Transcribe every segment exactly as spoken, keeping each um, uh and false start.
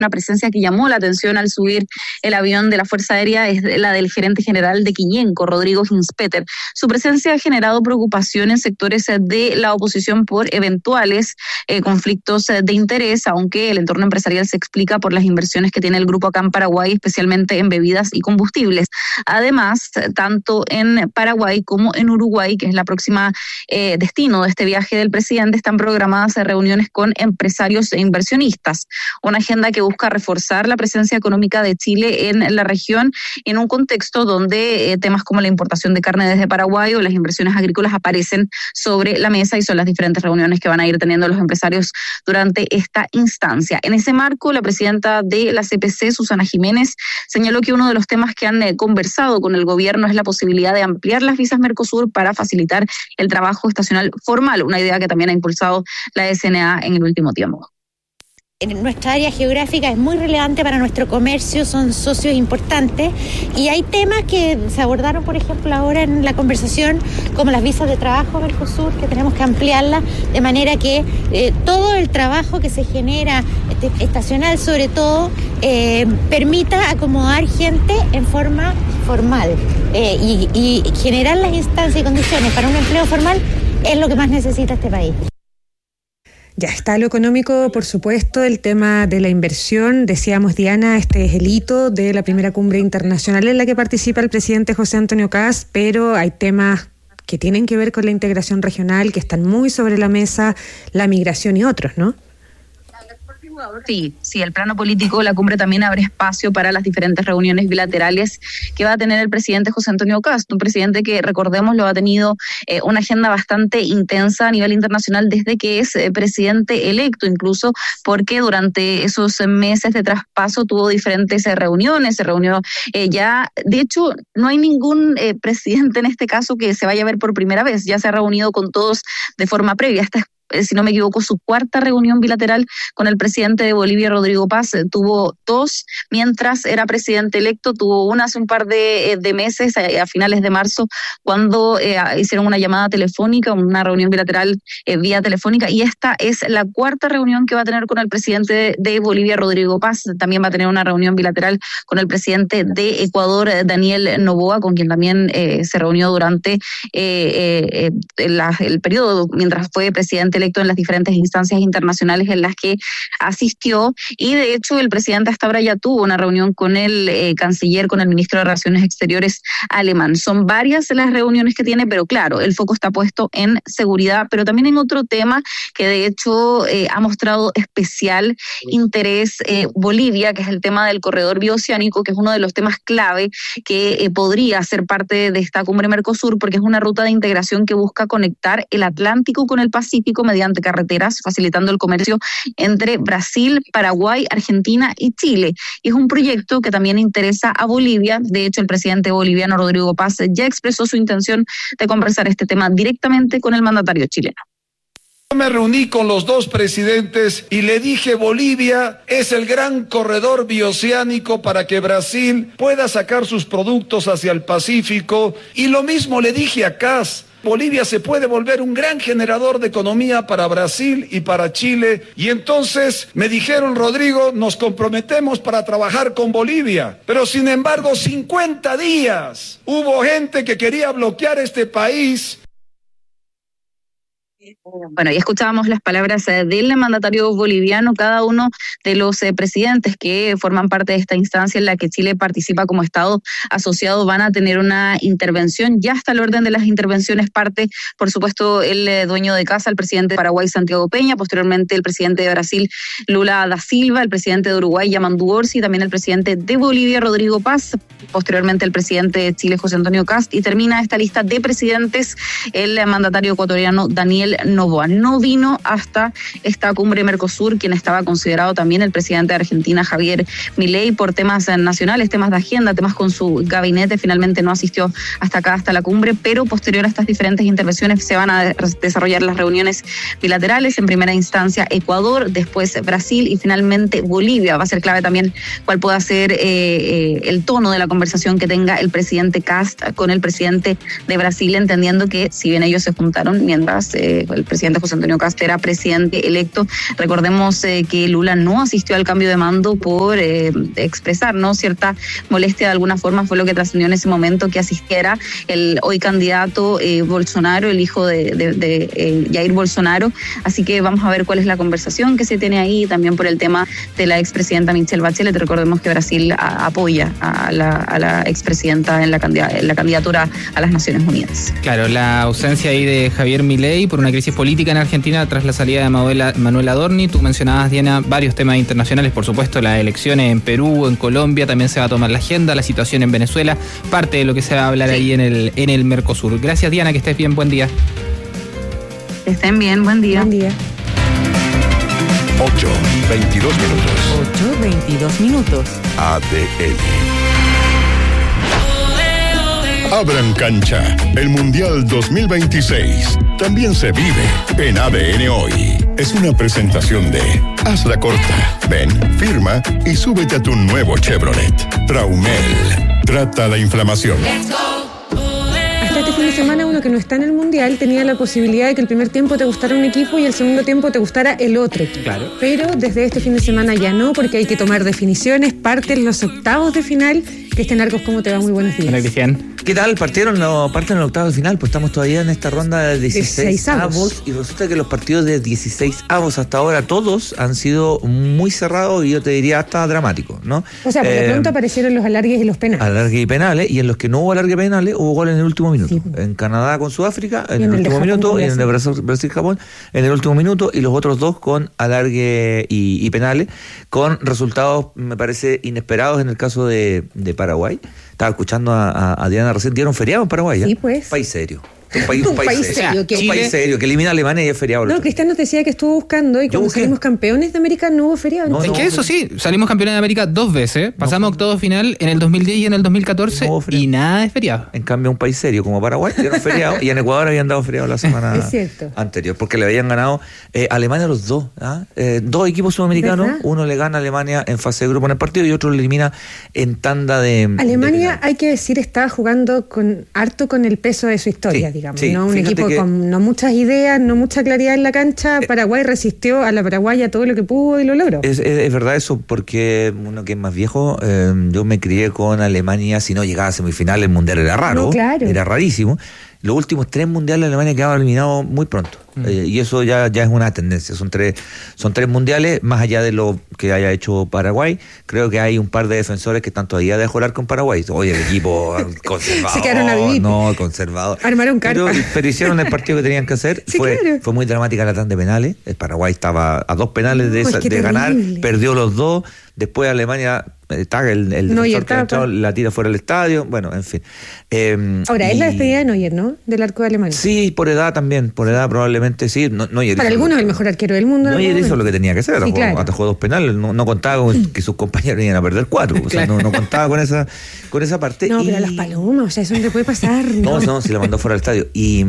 Una presencia que llamó la atención al subir el avión de la Fuerza Aérea es la del gerente general de Quiñenco, Rodrigo Hinspeter. Su presencia ha generado preocupación en sectores de la oposición por eventuales eh, conflictos de interés, aunque el entorno empresarial se explica por las inversiones que tiene el grupo acá en Paraguay, especialmente en bebidas y combustibles. Además, tanto en Paraguay como en Uruguay, que es la próxima eh, destino de este viaje del presidente, están programadas reuniones con empresarios e inversionistas. Una agenda que busca reforzar la presencia económica de Chile en la región en un contexto donde eh, temas como la importación de carne desde Paraguay o las inversiones agrícolas aparecen sobre la mesa y son las diferentes reuniones que van a ir teniendo los empresarios durante esta instancia. En ese marco, la presidenta de la C P C, Susana Jiménez, señaló que uno de los temas que han eh, conversado con el gobierno es la posibilidad de ampliar las visas Mercosur para facilitar el trabajo estacional formal, una idea que también ha impulsado la S N A en el último tiempo. En nuestra área geográfica es muy relevante para nuestro comercio, son socios importantes y hay temas que se abordaron, por ejemplo, ahora en la conversación, como las visas de trabajo Mercosur, que tenemos que ampliarlas de manera que eh, todo el trabajo que se genera, este, estacional sobre todo, eh, permita acomodar gente en forma formal eh, y, y generar las instancias y condiciones para un empleo formal es lo que más necesita este país. Ya está lo económico, por supuesto, el tema de la inversión. Decíamos, Diana, este es el hito de la primera cumbre internacional en la que participa el presidente José Antonio Kast, pero hay temas que tienen que ver con la integración regional, que están muy sobre la mesa, la migración y otros, ¿no? Sí, sí, el plano político, la cumbre también abre espacio para las diferentes reuniones bilaterales que va a tener el presidente José Antonio Kast, un presidente que, recordemos, lo ha tenido eh, una agenda bastante intensa a nivel internacional desde que es eh, presidente electo, incluso porque durante esos meses de traspaso tuvo diferentes eh, reuniones, se reunió eh, ya, de hecho, no hay ningún eh, presidente en este caso que se vaya a ver por primera vez, ya se ha reunido con todos de forma previa. Esta si no me equivoco, su cuarta reunión bilateral con el presidente de Bolivia, Rodrigo Paz. Tuvo dos mientras era presidente electo, tuvo una hace un par de, de meses, a, a finales de marzo, cuando eh, hicieron una llamada telefónica, una reunión bilateral eh, vía telefónica, y esta es la cuarta reunión que va a tener con el presidente de, de Bolivia, Rodrigo Paz. También va a tener una reunión bilateral con el presidente de Ecuador, Daniel Noboa, con quien también eh, se reunió durante eh, eh, la, el periodo mientras fue presidente electo en las diferentes instancias internacionales en las que asistió, y de hecho el presidente hasta ahora ya tuvo una reunión con el eh, canciller, con el ministro de Relaciones Exteriores alemán. Son varias las reuniones que tiene, pero claro, el foco está puesto en seguridad, pero también en otro tema que de hecho eh, ha mostrado especial interés eh, Bolivia, que es el tema del corredor bioceánico, que es uno de los temas clave que eh, podría ser parte de esta cumbre Mercosur, porque es una ruta de integración que busca conectar el Atlántico con el Pacífico mediante carreteras, facilitando el comercio entre Brasil, Paraguay, Argentina y Chile. Y es un proyecto que también interesa a Bolivia. De hecho, el presidente boliviano Rodrigo Paz ya expresó su intención de conversar este tema directamente con el mandatario chileno. Yo me reuní con los dos presidentes y le dije: Bolivia es el gran corredor bioceánico para que Brasil pueda sacar sus productos hacia el Pacífico, y lo mismo le dije a Kast. Bolivia se puede volver un gran generador de economía para Brasil y para Chile. Y entonces me dijeron: Rodrigo, nos comprometemos para trabajar con Bolivia. Pero sin embargo, cincuenta días hubo gente que quería bloquear este país. Bueno, y escuchábamos las palabras del mandatario boliviano. Cada uno de los eh, presidentes que forman parte de esta instancia en la que Chile participa como Estado asociado van a tener una intervención. Ya está el orden de las intervenciones parte, por supuesto, el eh, dueño de casa, el presidente de Paraguay, Santiago Peña, posteriormente el presidente de Brasil, Lula da Silva, el presidente de Uruguay, Yamandu Orsi, también el presidente de Bolivia, Rodrigo Paz, posteriormente el presidente de Chile, José Antonio Kast, y termina esta lista de presidentes el eh, mandatario ecuatoriano Daniel Noboa. No vino hasta esta cumbre Mercosur quien estaba considerado también el presidente de Argentina, Javier Milei, por temas nacionales, temas de agenda, temas con su gabinete. Finalmente no asistió hasta acá, hasta la cumbre, pero posterior a estas diferentes intervenciones se van a desarrollar las reuniones bilaterales. En primera instancia Ecuador, después Brasil y finalmente Bolivia. Va a ser clave también cuál pueda ser eh, eh, el tono de la conversación que tenga el presidente Kast con el presidente de Brasil, entendiendo que si bien ellos se juntaron mientras eh, eh, el presidente José Antonio Kast era presidente electo. Recordemos eh, que Lula no asistió al cambio de mando por eh, expresar, ¿no?, cierta molestia de alguna forma. Fue lo que trascendió en ese momento que asistiera el hoy candidato eh, Bolsonaro, el hijo de, de, de eh, Jair Bolsonaro. Así que vamos a ver cuál es la conversación que se tiene ahí, también por el tema de la expresidenta Michelle Bachelet. Recordemos que Brasil a, apoya a la, a la expresidenta en la, en la candidatura a las Naciones Unidas. Claro, la ausencia ahí de Javier Milei por una crisis política en Argentina tras la salida de Manuela, Manuel Adorni. Tú mencionabas, Diana, varios temas internacionales, por supuesto, las elecciones en Perú, en Colombia, también se va a tomar la agenda, la situación en Venezuela, parte de lo que se va a hablar sí. ahí en el, en el Mercosur. Gracias, Diana, que estés bien, buen día. Que estén bien, buen día. Buen día. ocho, veintidós minutos. ocho, veintidós minutos. A D N. Abran cancha. El Mundial dos mil veintiséis también se vive en A D N Hoy. Es una presentación de Hazla Corta. Ven, firma y súbete a tu nuevo Chevrolet. Traumel. Trata la inflamación. Hasta este fin de semana, uno que no está en el Mundial tenía la posibilidad de que el primer tiempo te gustara un equipo y el segundo tiempo te gustara el otro equipo. Claro. Pero desde este fin de semana ya no, porque hay que tomar definiciones. Parten los octavos de final. Cristian Arcos, ¿cómo te va? Muy buenos días. Hola, Cristian. ¿Qué tal? Partieron los, parten los octavos de final, pues estamos todavía en esta ronda de dieciséis avos y resulta que los partidos de dieciséis avos hasta ahora todos han sido muy cerrados y yo te diría hasta dramáticos, ¿no? O sea, por eh, de pronto aparecieron los alargues y los penales. Alargues y penales, y en los que no hubo alargue penales hubo gol en el último minuto. Sí. En Canadá con Sudáfrica, en, en el, el último minuto, y en el de Brasil-Japón en el último minuto, y los otros dos con alargue y, y penales, con resultados, me parece, inesperados en el caso de, de Paraguay. Estaba escuchando a, a, a Diana recién, dieron feriado en Paraguay. ¿eh? Sí, pues. País serio. Un país, un país, país serio. serio que, un país serio, que elimina a Alemania y es feriado. No, Cristian nos decía que estuvo buscando y cuando salimos campeones de América no hubo feriado. No, es no, que eso sí, salimos campeones de América dos veces, pasamos no, octavos final en el dos mil diez y en el dos mil catorce no y nada de feriado. En cambio, un país serio como Paraguay dieron feriado y en Ecuador habían dado feriado la semana anterior, porque le habían ganado eh, a Alemania los dos. ¿ah? Eh, dos equipos sudamericanos, ¿verdad? Uno le gana a Alemania en fase de grupo en el partido y otro le elimina en tanda de... Alemania, de hay que decir, estaba jugando con harto con el peso de su historia, sí, digamos, sí, no un equipo que... con no muchas ideas, no mucha claridad en la cancha. Paraguay resistió a la paraguaya todo lo que pudo y lo logró. Es, es, es verdad eso, porque uno que es más viejo, eh, yo me crié con Alemania, si no llegaba a semifinal el mundial era raro, no, claro. Era rarísimo. Los últimos tres mundiales de Alemania quedaban eliminados muy pronto. Mm. Eh, y eso ya, ya es una tendencia. Son tres, son tres mundiales, más allá de lo que haya hecho Paraguay. Creo que hay un par de defensores que están todavía de jugar con Paraguay. Oye, el equipo conservador. Se quedaron a vivir. No, conservador. Armaron carpa. Pero, pero hicieron el partido que tenían que hacer. Sí, fue, claro. fue muy dramática la tanda de penales. El Paraguay estaba a dos penales no, de, esa, de ganar. Perdió los dos. Después Alemania... Está el, el Neuer defensor que ha entrado, la tira fuera del estadio, bueno, en fin. Eh, Ahora, y... es la despedida de Neuer, ¿no? Del arco de Alemania. Sí, por edad también, por edad probablemente sí. No, Neuer Para algunos el mejor arquero del mundo. Neuer hizo lo que tenía que hacer, sí, atajó, claro. atajó dos penales, no, no contaba con que sus compañeros iban a perder cuatro, o sea, claro. no, no contaba con esa, con esa parte. No, y... pero a las palomas, o sea, eso no te puede pasar. No, no, no, se la mandó fuera del estadio. Y,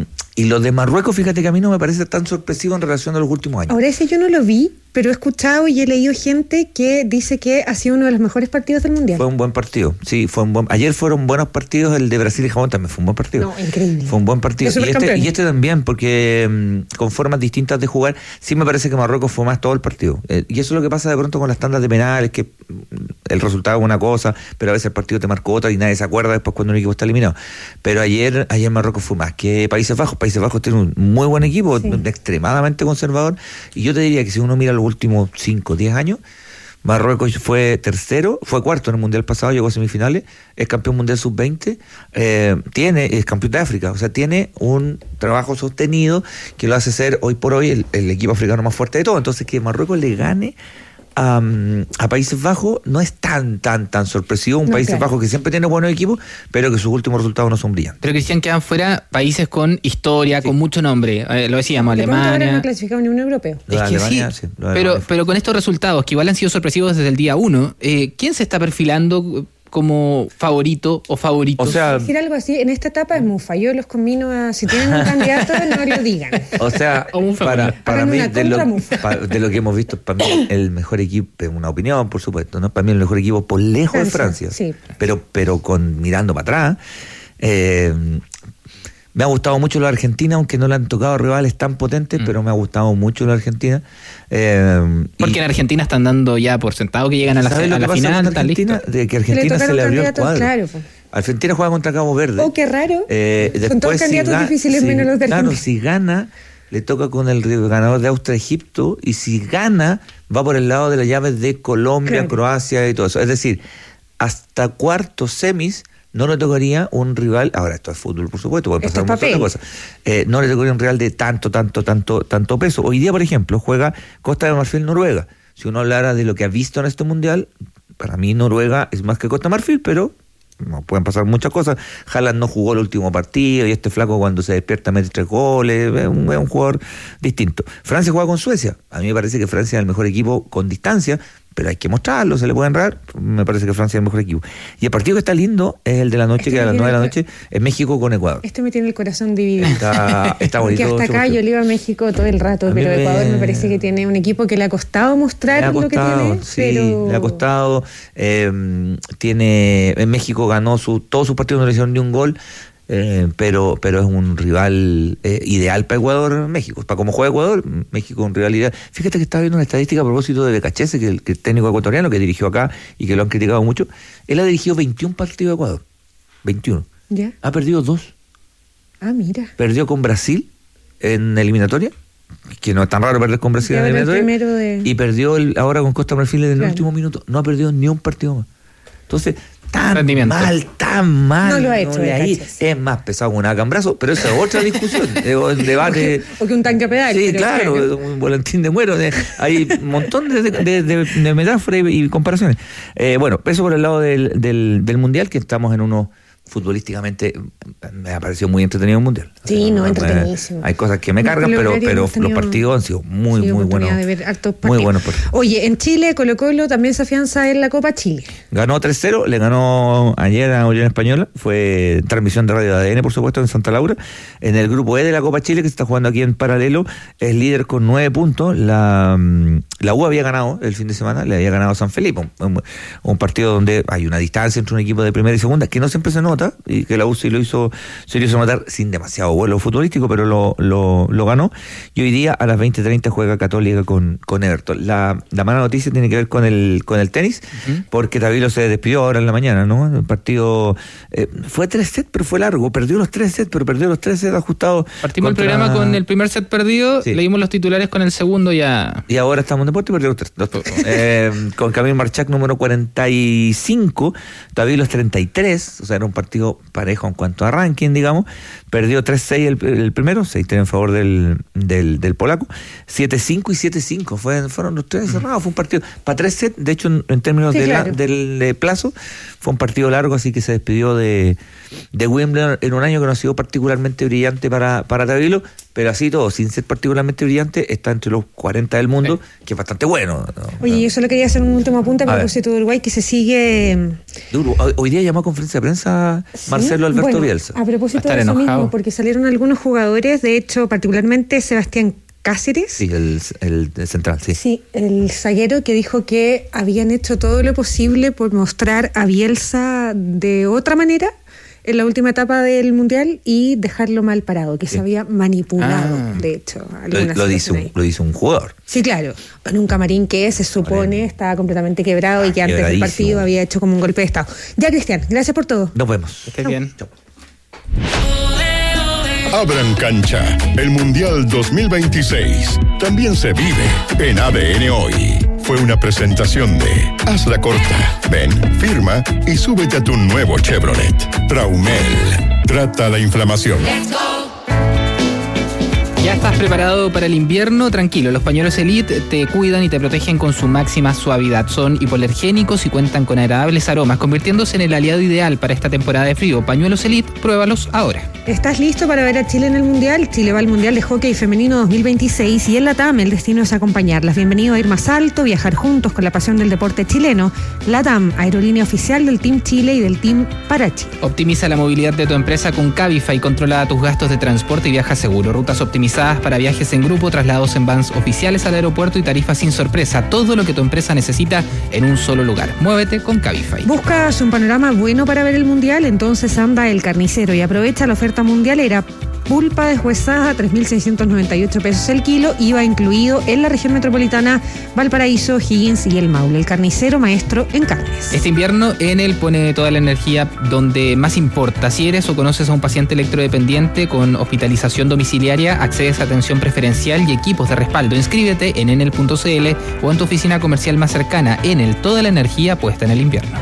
y lo de Marruecos, fíjate que a mí no me parece tan sorpresivo en relación a los últimos años. Ahora ese yo no lo vi, pero he escuchado y he leído gente que dice que ha sido uno de los mejores partidos del Mundial. Fue un buen partido, sí, fue un buen... Ayer fueron buenos partidos, el de Brasil y Japón también fue un buen partido. No, increíble. Fue un buen partido. Y este, y este también, porque um, con formas distintas de jugar, sí me parece que Marruecos fue más todo el partido. Eh, y eso es lo que pasa de pronto con las tandas de penales, que el resultado es una cosa, pero a veces el partido te marcó otra y nadie se acuerda después cuando un equipo está eliminado. Pero ayer, ayer Marruecos fue más que Países Bajos. Países Bajos tiene un muy buen equipo, sí. extremadamente conservador. Y yo te diría que si uno mira los últimos cinco o diez años, Marruecos fue tercero, fue cuarto en el Mundial pasado, llegó a semifinales, es campeón mundial sub veinte, eh, tiene, es campeón de África, o sea, tiene un trabajo sostenido que lo hace ser hoy por hoy el, el equipo africano más fuerte de todo. Entonces que Marruecos le gane a, a Países Bajos no es tan, tan, tan sorpresivo. Un no, Países claro. Bajos que siempre tiene buenos equipos, pero que sus últimos resultados no son brillantes. Pero Cristian, quedan fuera países con historia, sí. con mucho nombre. Eh, lo decíamos, de Alemania. Ahora no ha clasificado ni un europeo. Es que Alemania, sí, sí pero, pero con estos resultados, que igual han sido sorpresivos desde el día uno, eh, ¿quién se está perfilando como favorito o favorito? O sea, decir algo así, en esta etapa es mufa. Yo los combino a, si tienen un candidato, no lo digan. O sea, o para, para mí, de lo, para, de lo que hemos visto, para mí el mejor equipo, una opinión, por supuesto, ¿no? Para mí el mejor equipo por lejos Francia, es Francia. Sí. Pero, pero con mirando para atrás, eh, Me ha gustado mucho la Argentina, aunque no le han tocado rivales tan potentes, mm. pero me ha gustado mucho la Argentina. Eh, Porque en Argentina están dando ya por sentado que llegan a la, a la final. Argentina, de que Argentina se le abrió el cuadro. Claro, pues. Argentina juega contra Cabo Verde. Oh, qué raro. Eh, Son todos candidatos si difíciles si, menos los de Argentina. Claro, si gana, le toca con el ganador de Austria-Egipto, y si gana, va por el lado de las llaves de Colombia, claro. Croacia y todo eso. Es decir, hasta cuartos, semis, no le tocaría un rival, ahora esto es fútbol por supuesto, puede pasar muchas otras cosas, eh, no le tocaría un rival de tanto, tanto, tanto, tanto peso. Hoy día, por ejemplo, juega Costa de Marfil, Noruega. Si uno hablara de lo que ha visto en este mundial, para mí Noruega es más que Costa de Marfil, pero no pueden pasar muchas cosas. Haaland no jugó el último partido, y este flaco cuando se despierta mete tres goles, es un, es un jugador distinto. Francia juega con Suecia, a mí me parece que Francia es el mejor equipo con distancia, pero hay que mostrarlo, se le puede errar, me parece que Francia es el mejor equico. Y el partido que está lindo es el de la noche, este que a las nueve de la noche es México con Ecuador. Esto me tiene el corazón dividido. Está, está bonito. Porque hasta acá yo le iba a México todo el rato, pero me... Ecuador me parece que tiene un equipo que le ha costado mostrar le ha costado, lo que tiene. Sí, pero... le ha costado. Eh, tiene, en México ganó su, todos sus partidos, no le hicieron ni un gol. Eh, pero pero es un rival eh, ideal para Ecuador, México. Para como juega Ecuador, México es un rival ideal. Fíjate que estaba viendo una estadística a propósito de Becachese, que el, que el técnico ecuatoriano que dirigió acá y que lo han criticado mucho. Él ha dirigido veintiún partidos de Ecuador. veintiuno. ¿Ya? Ha perdido dos. Ah, mira. Perdió con Brasil en eliminatoria, que no es tan raro perder con Brasil en eliminatoria. De... Y perdió el, ahora con Costa Marfil en el claro. último minuto. No ha perdido ni un partido más. Entonces, tan mal, tan mal. No lo ha hecho. No, ahí es más pesado que un acambrazo, pero esa es otra discusión. El debate. O que un tanque pedal. Sí, claro, claro, un volantín de muero. De, hay un montón de, de, de, de metáforas y, y comparaciones. Eh, bueno, eso por el lado del, del, del mundial, que estamos en uno. Futbolísticamente me ha parecido muy entretenido el mundial. Sí, o sea, no, no entretenidísimo. Hay cosas que me cargan, pero, pero los partidos han sido muy, sí, muy buenos. De ver muy buenos partidos. Oye, en Chile, Colo Colo también se afianza en la Copa Chile. Ganó tres cero, le ganó ayer a Unión Española. Fue transmisión de Radio A D N, por supuesto, en Santa Laura. En el grupo E de la Copa Chile, que se está jugando aquí en paralelo, es líder con nueve puntos. La, la U había ganado el fin de semana, le había ganado a San Felipe. Un, un partido donde hay una distancia entre un equipo de primera y segunda, que no siempre se nota, y que la U sí lo hizo, se lo hizo matar sin demasiado vuelo futbolístico, pero lo, lo, lo ganó. Y hoy día a las veinte treinta juega Católica con, con Everton. La, la mala noticia tiene que ver con el con el tenis, uh-huh. porque Tavilo se despidió ahora en la mañana, ¿no? El partido eh, fue tres sets, pero fue largo. Perdió los tres sets, pero perdió los tres sets ajustados. Partimos contra... el programa con el primer set perdido, sí. Leímos los titulares con el segundo ya. Y ahora estamos en deporte y perdió los tres. Los, eh, con Camille Marchak número cuarenta y cinco, Tavilo es treinta y tres, o sea, era un partido parejo en cuanto a ranking, digamos. Perdió tres seis el, el primero, seis tres en favor del, del, del polaco, siete cinco y siete cinco, Fue, fueron los tres cerrados, fue un partido para tres sets, de hecho en, en términos sí, de claro. la, del de plazo, fue un partido largo, así que se despidió de, de Wimbledon en un año que no ha sido particularmente brillante para, para Tavilo, pero así todo, sin ser particularmente brillante, está entre los cuarenta del mundo, sí. que es bastante bueno. ¿no? Oye, yo solo quería hacer un último apunte a propósito de Uruguay, que se sigue... Duro. Hoy día llamó a conferencia de prensa Marcelo ¿Sí? Alberto bueno, Bielsa. A propósito de eso enojado. mismo, porque salieron algunos jugadores, de hecho, particularmente Sebastián Cáceres. Sí, el, el, el central, sí. Sí, el zaguero, que dijo que habían hecho todo lo posible por mostrar a Bielsa de otra manera en la última etapa del Mundial y dejarlo mal parado, que sí. se había manipulado, ah. de hecho. Lo, lo, dice un, lo dice un jugador. Sí, claro, en un camarín que se supone Camarín. estaba completamente quebrado ah, y que antes del partido había hecho como un golpe de estado. Ya, Cristian, gracias por todo. Nos vemos. Que estés bien. Chau. Abran cancha, el Mundial dos mil veintiséis también se vive en A D N Hoy. Fue una presentación de Hazla Corta. Ven, firma y súbete a tu nuevo Chevrolet. Traumel. Trata la inflamación. ¿Ya estás preparado para el invierno? Tranquilo, los pañuelos Elite te cuidan y te protegen con su máxima suavidad. Son hipoalergénicos y cuentan con agradables aromas, convirtiéndose en el aliado ideal para esta temporada de frío. Pañuelos Elite, pruébalos ahora. ¿Estás listo para ver a Chile en el Mundial? Chile va al Mundial de Hockey Femenino dos mil veintiséis y en LATAM el destino es acompañarlas. Bienvenido a ir más alto, viajar juntos con la pasión del deporte chileno. LATAM, aerolínea oficial del Team Chile y del Team para Chile. Optimiza la movilidad de tu empresa con Cabify, controla tus gastos de transporte y viaja seguro. Rutas optimizadas para viajes en grupo, traslados en vans oficiales al aeropuerto y tarifas sin sorpresa. Todo lo que tu empresa necesita en un solo lugar. Muévete con Cabify. ¿Buscas un panorama bueno para ver el Mundial? Entonces anda El Carnicero y aprovecha la oferta mundialera. pulpa deshuesada, tres mil seiscientos noventa y ocho pesos el kilo, I V A incluido en la región metropolitana, Valparaíso, Higgins y el Maule. El carnicero maestro en carnes. Este invierno Enel pone toda la energía donde más importa. Si eres o conoces a un paciente electrodependiente con hospitalización domiciliaria, accedes a atención preferencial y equipos de respaldo. Inscríbete en enel punto c l o en tu oficina comercial más cercana. Enel, toda la energía puesta en el invierno.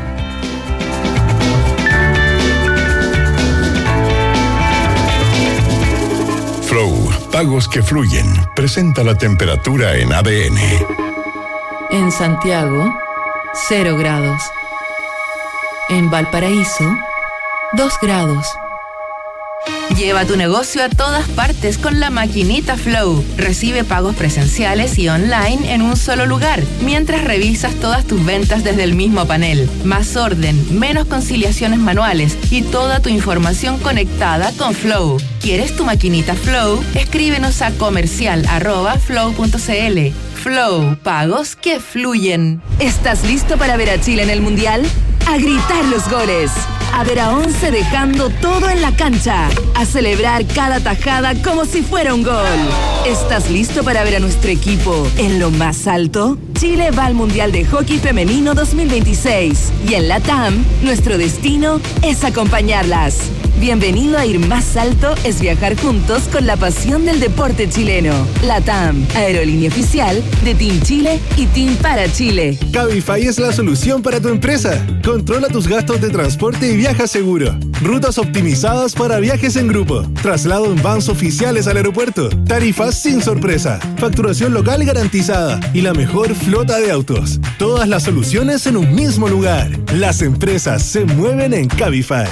Flow, pagos que fluyen. Presenta la temperatura en A D N. En Santiago, cero grados. En Valparaíso, dos grados. Lleva tu negocio a todas partes con la maquinita Flow. Recibe pagos presenciales y online en un solo lugar, mientras revisas todas tus ventas desde el mismo panel. Más orden, menos conciliaciones manuales y toda tu información conectada con Flow. ¿Quieres tu maquinita Flow? Escríbenos a comercial arroba flow punto c l. Flow, pagos que fluyen. ¿Estás listo para ver a Chile en el Mundial? A gritar los goles, a ver a once dejando todo en la cancha, a celebrar cada tajada como si fuera un gol. ¿Estás listo para ver a nuestro equipo en lo más alto? Chile va al Mundial de Hockey Femenino dos mil veintiséis y en LATAM, nuestro destino es acompañarlas. Bienvenido a Ir Más Alto es viajar juntos con la pasión del deporte chileno. LATAM, aerolínea oficial de Team Chile y Team para Chile. Cabify es la solución para tu empresa. Controla tus gastos de transporte y viaja seguro. Rutas optimizadas para viajes en grupo. Traslado en vans oficiales al aeropuerto. Tarifas sin sorpresa. Facturación local garantizada. Y la mejor flota de autos. Todas las soluciones en un mismo lugar. Las empresas se mueven en Cabify.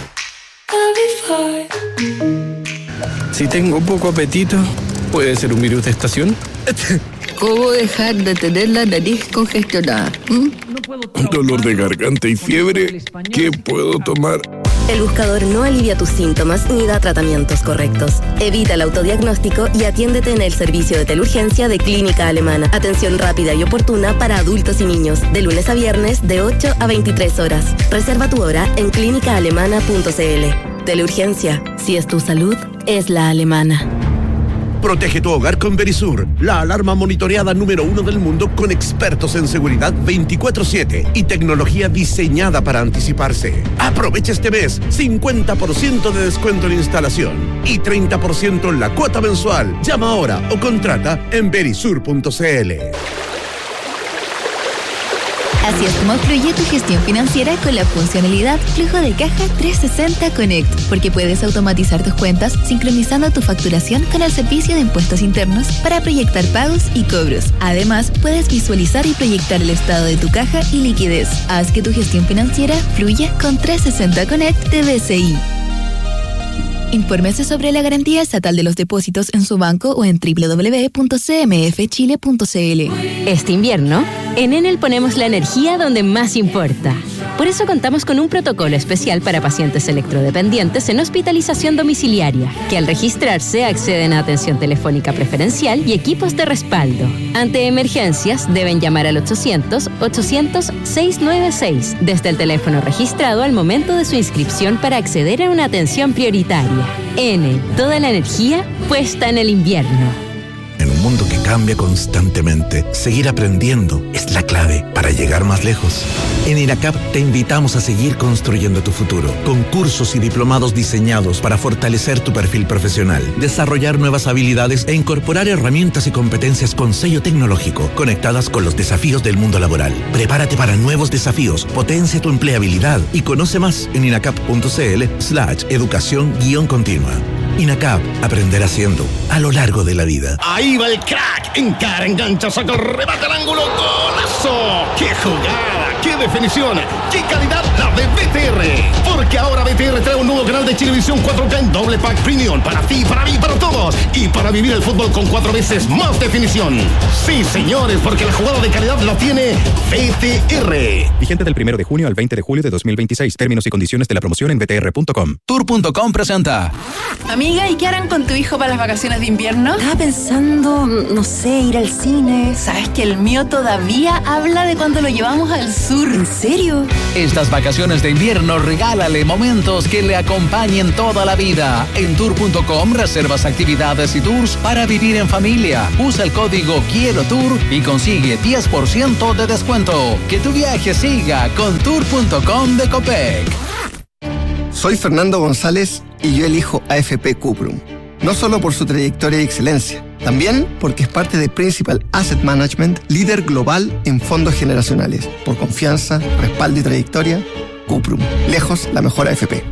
Si tengo poco apetito, ¿puede ser un virus de estación? ¿Cómo dejar de tener la nariz congestionada? ¿Mm? ¿Dolor de garganta y fiebre? ¿Qué puedo tomar? El buscador no alivia tus síntomas ni da tratamientos correctos. Evita el autodiagnóstico y atiéndete en el servicio de teleurgencia de Clínica Alemana. Atención rápida y oportuna para adultos y niños, de lunes a viernes de ocho a veintitrés horas. Reserva tu hora en clínica alemana punto c l. Teleurgencia, si es tu salud, es la alemana. Protege tu hogar con Verisur, la alarma monitoreada número uno del mundo con expertos en seguridad veinticuatro siete y tecnología diseñada para anticiparse. Aprovecha este mes cincuenta por ciento de descuento en instalación y treinta por ciento en la cuota mensual. Llama ahora o contrata en verisur punto c l. Así es como fluye tu gestión financiera con la funcionalidad Flujo de Caja trescientos sesenta Connect, porque puedes automatizar tus cuentas sincronizando tu facturación con el servicio de impuestos internos para proyectar pagos y cobros. Además, puedes visualizar y proyectar el estado de tu caja y liquidez. Haz que tu gestión financiera fluya con trescientos sesenta Connect de B C I. Infórmese sobre la garantía estatal de los depósitos en su banco o en doble u doble u doble u punto c m f chile punto c l. Este invierno, en Enel ponemos la energía donde más importa. Por eso contamos con un protocolo especial para pacientes electrodependientes en hospitalización domiciliaria, que al registrarse acceden a atención telefónica preferencial y equipos de respaldo. Ante emergencias, deben llamar al ochocientos, ochocientos, seiscientos noventa y seis desde el teléfono registrado al momento de su inscripción para acceder a una atención prioritaria. Enel, toda la energía puesta en el invierno. En un mundo que cambia constantemente, seguir aprendiendo es la clave para llegar más lejos. En INACAP te invitamos a seguir construyendo tu futuro, con cursos y diplomados diseñados para fortalecer tu perfil profesional, desarrollar nuevas habilidades e incorporar herramientas y competencias con sello tecnológico, conectadas con los desafíos del mundo laboral. Prepárate para nuevos desafíos, potencia tu empleabilidad y conoce más en inacap punto c l slash educación guión continua. INACAP, aprender haciendo a lo largo de la vida. Ahí va el crack, encara, engancha, saca, remata el ángulo, golazo. ¡Qué jugada! ¡Qué definición! ¡Qué calidad la de B T R! Porque ahora B T R trae un nuevo canal de Chilevisión cuatro K en doble pack premium para ti, para mí, para todos y para vivir el fútbol con cuatro veces más definición. Sí, señores, porque la jugada de calidad la tiene B T R. Vigente del primero de junio al veinte de julio de dos mil veintiséis. Términos y condiciones de la promoción en b t r punto com. Tour punto com presenta. Amigo Amiga, ¿y qué harán con tu hijo para las vacaciones de invierno? Estaba pensando, no sé, ir al cine. ¿Sabes que el mío todavía habla de cuando lo llevamos al sur? ¿En serio? Estas vacaciones de invierno regálale momentos que le acompañen toda la vida. En tour punto com reservas actividades y tours para vivir en familia. Usa el código Quiero Tour y consigue diez por ciento de descuento. Que tu viaje siga con tour punto com de Copec. Soy Fernando González y yo elijo A F P Cuprum. No solo por su trayectoria y excelencia, también porque es parte de Principal Asset Management, líder global en fondos generacionales. Por confianza, respaldo y trayectoria, Cuprum. Lejos la mejor A F P.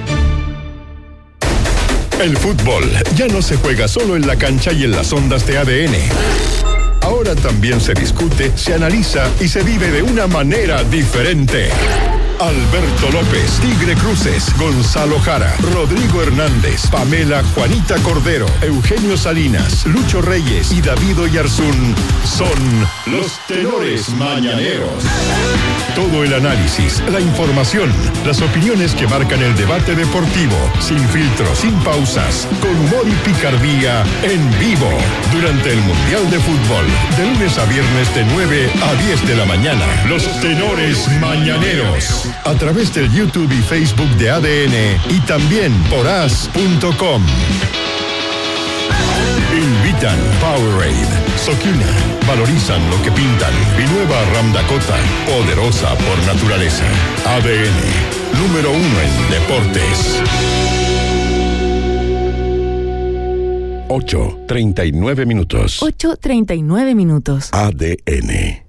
El fútbol ya no se juega solo en la cancha y en las ondas de A D N. Ahora también se discute, se analiza y se vive de una manera diferente. Alberto López, Tigre Cruces, Gonzalo Jara, Rodrigo Hernández, Pamela Juanita Cordero, Eugenio Salinas, Lucho Reyes y David Oyarzún son los tenores mañaneros. Todo el análisis, la información, las opiniones que marcan el debate deportivo, sin filtros, sin pausas, con humor y picardía, en vivo, durante el Mundial de Fútbol, de lunes a viernes de nueve a diez de la mañana. Los tenores mañaneros. A través del YouTube y Facebook de A D N y también por as punto com. Invitan Powerade, Sokina, valorizan lo que pintan y nueva Ram Dakota, poderosa por naturaleza. A D N, número uno en deportes. ocho treinta y nueve minutos. ocho treinta y nueve minutos. A D N.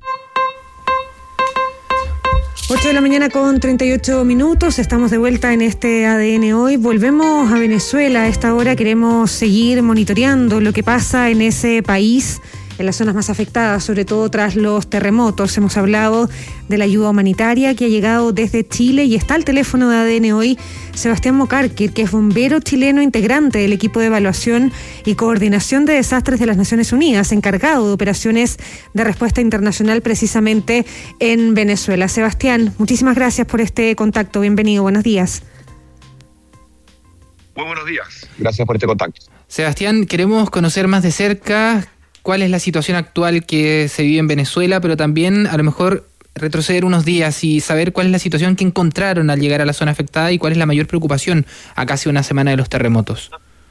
ocho de la mañana con treinta y ocho minutos, estamos de vuelta en este A D N Hoy. Volvemos a Venezuela. A esta hora queremos seguir monitoreando lo que pasa en ese país, en las zonas más afectadas, sobre todo tras los terremotos. Hemos hablado de la ayuda humanitaria que ha llegado desde Chile y está al teléfono de A D N Hoy Sebastián Mocarquir, que es bombero chileno integrante del equipo de evaluación y coordinación de desastres de las Naciones Unidas, encargado de operaciones de respuesta internacional precisamente en Venezuela. Sebastián, muchísimas gracias por este contacto. Bienvenido, buenos días. Muy buenos días. Gracias por este contacto. Sebastián, queremos conocer más de cerca cuál es la situación actual que se vive en Venezuela, pero también a lo mejor retroceder unos días y saber cuál es la situación que encontraron al llegar a la zona afectada y cuál es la mayor preocupación a casi una semana de los terremotos.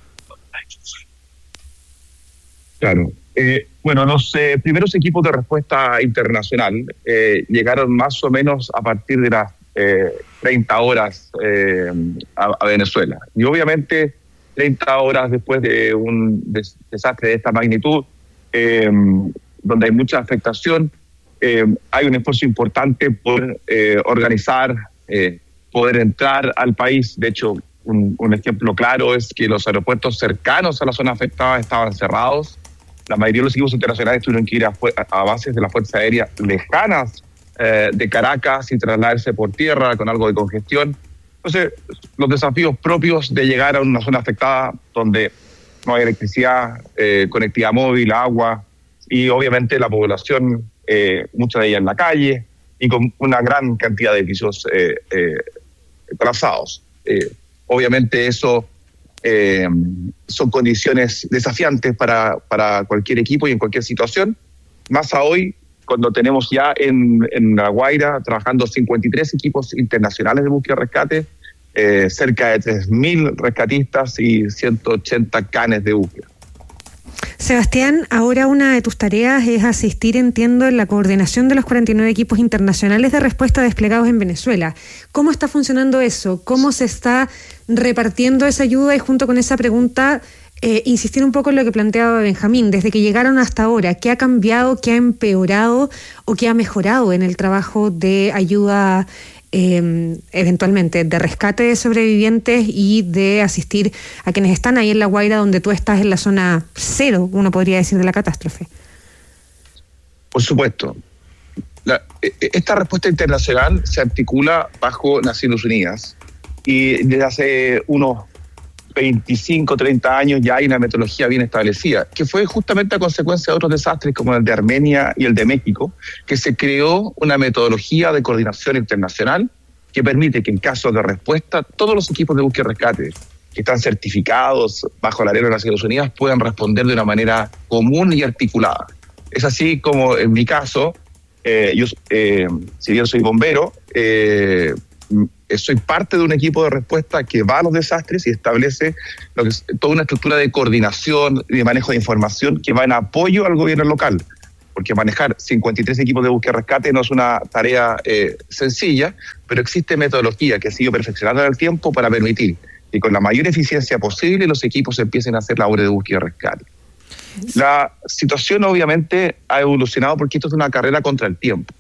Claro. Eh, bueno, los eh, primeros equipos de respuesta internacional eh, llegaron más o menos a partir de las eh, treinta horas eh, a, a Venezuela. Y obviamente treinta horas después de un des- desastre de esta magnitud, eh, donde hay mucha afectación, eh, hay un esfuerzo importante por eh, organizar, eh, poder entrar al país. De hecho, un, un ejemplo claro es que los aeropuertos cercanos a la zona afectada estaban cerrados. La mayoría de los equipos internacionales tuvieron que ir a, a bases de la Fuerza Aérea lejanas eh, de Caracas y trasladarse por tierra con algo de congestión. Entonces, los desafíos propios de llegar a una zona afectada donde no hay electricidad, eh, conectividad móvil, agua y obviamente la población, eh, mucha de ella en la calle y con una gran cantidad de edificios eh, eh, colapsados. Eh, obviamente eso eh, son condiciones desafiantes para, para cualquier equipo y en cualquier situación, más a hoy cuando tenemos ya en, en La Guaira trabajando cincuenta y tres equipos internacionales de búsqueda y rescate, eh, cerca de tres mil rescatistas y ciento ochenta canes de búsqueda. Sebastián, ahora una de tus tareas es asistir, entiendo, en la coordinación de los cuarenta y nueve equipos internacionales de respuesta desplegados en Venezuela. ¿Cómo está funcionando eso? ¿Cómo se está repartiendo esa ayuda? Y junto con esa pregunta, eh, insistir un poco en lo que planteaba Benjamín, desde que llegaron hasta ahora, ¿qué ha cambiado, qué ha empeorado o qué ha mejorado en el trabajo de ayuda Eh, eventualmente de rescate de sobrevivientes y de asistir a quienes están ahí en La Guaira, donde tú estás en la zona cero, uno podría decir, de la catástrofe? Por supuesto. La, esta respuesta internacional se articula bajo Naciones Unidas y desde hace unos veinticinco, treinta años ya hay una metodología bien establecida, que fue justamente a consecuencia de otros desastres como el de Armenia y el de México, que se creó una metodología de coordinación internacional que permite que en caso de respuesta todos los equipos de búsqueda y rescate que están certificados bajo la ley de las Naciones Unidas puedan responder de una manera común y articulada. Es así como en mi caso, eh, yo, eh, si bien soy bombero, eh, soy parte de un equipo de respuesta que va a los desastres y establece lo que es toda una estructura de coordinación y de manejo de información que va en apoyo al gobierno local. Porque manejar cincuenta y tres equipos de búsqueda y rescate no es una tarea eh, sencilla, pero existe metodología que ha sido perfeccionada en el tiempo para permitir que con la mayor eficiencia posible los equipos empiecen a hacer labores de búsqueda y rescate. La situación obviamente ha evolucionado porque esto es una carrera contra el tiempo.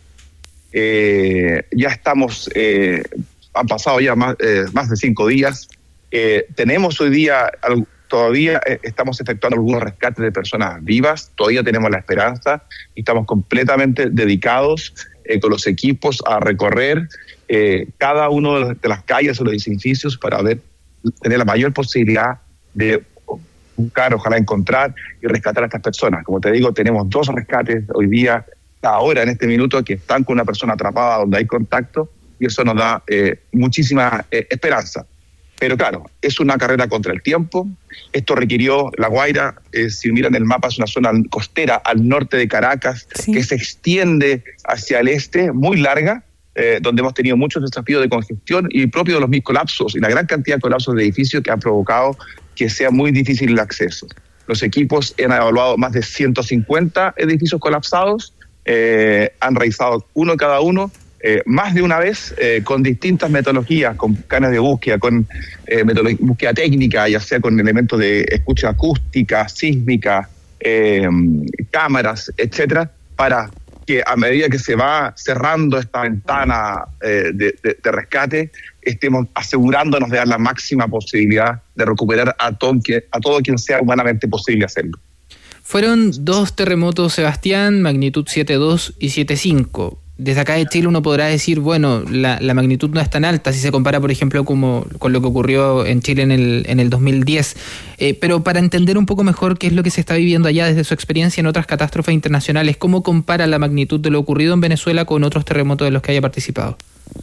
Eh, ya estamos, eh, han pasado ya más, eh, más de cinco días. Eh, tenemos hoy día, todavía eh, estamos efectuando algunos rescates de personas vivas, todavía tenemos la esperanza y estamos completamente dedicados eh, con los equipos a recorrer eh, cada uno de las calles o los edificios para ver, tener la mayor posibilidad de buscar, ojalá encontrar y rescatar a estas personas. Como te digo, tenemos dos rescates hoy día, ahora en este minuto, que están con una persona atrapada donde hay contacto, y eso nos da eh, muchísima eh, esperanza. Pero claro, es una carrera contra el tiempo. Esto requirió La Guaira, eh, si miran el mapa, es una zona costera al norte de Caracas, sí, que se extiende hacia el este, muy larga, eh, donde hemos tenido muchos desafíos de congestión y propio de los mismos colapsos y la gran cantidad de colapsos de edificios que han provocado que sea muy difícil el acceso. Los equipos han evaluado más de ciento cincuenta edificios colapsados, eh, han realizado uno cada uno, eh, más de una vez, eh, con distintas metodologías, con canes de búsqueda, con eh, metodología, búsqueda técnica, ya sea con elementos de escucha acústica, sísmica, eh, cámaras, etcétera, para que a medida que se va cerrando esta ventana eh, de, de, de rescate, estemos asegurándonos de dar la máxima posibilidad de recuperar a todo, a todo quien sea humanamente posible hacerlo. Fueron dos terremotos, Sebastián, magnitud siete punto dos y siete punto cinco. Desde acá de Chile uno podrá decir, bueno, la, la magnitud no es tan alta si se compara, por ejemplo, como, con lo que ocurrió en Chile en el, en el dos mil diez. Eh, pero para entender un poco mejor qué es lo que se está viviendo allá desde su experiencia en otras catástrofes internacionales, ¿cómo compara la magnitud de lo ocurrido en Venezuela con otros terremotos de los que haya participado?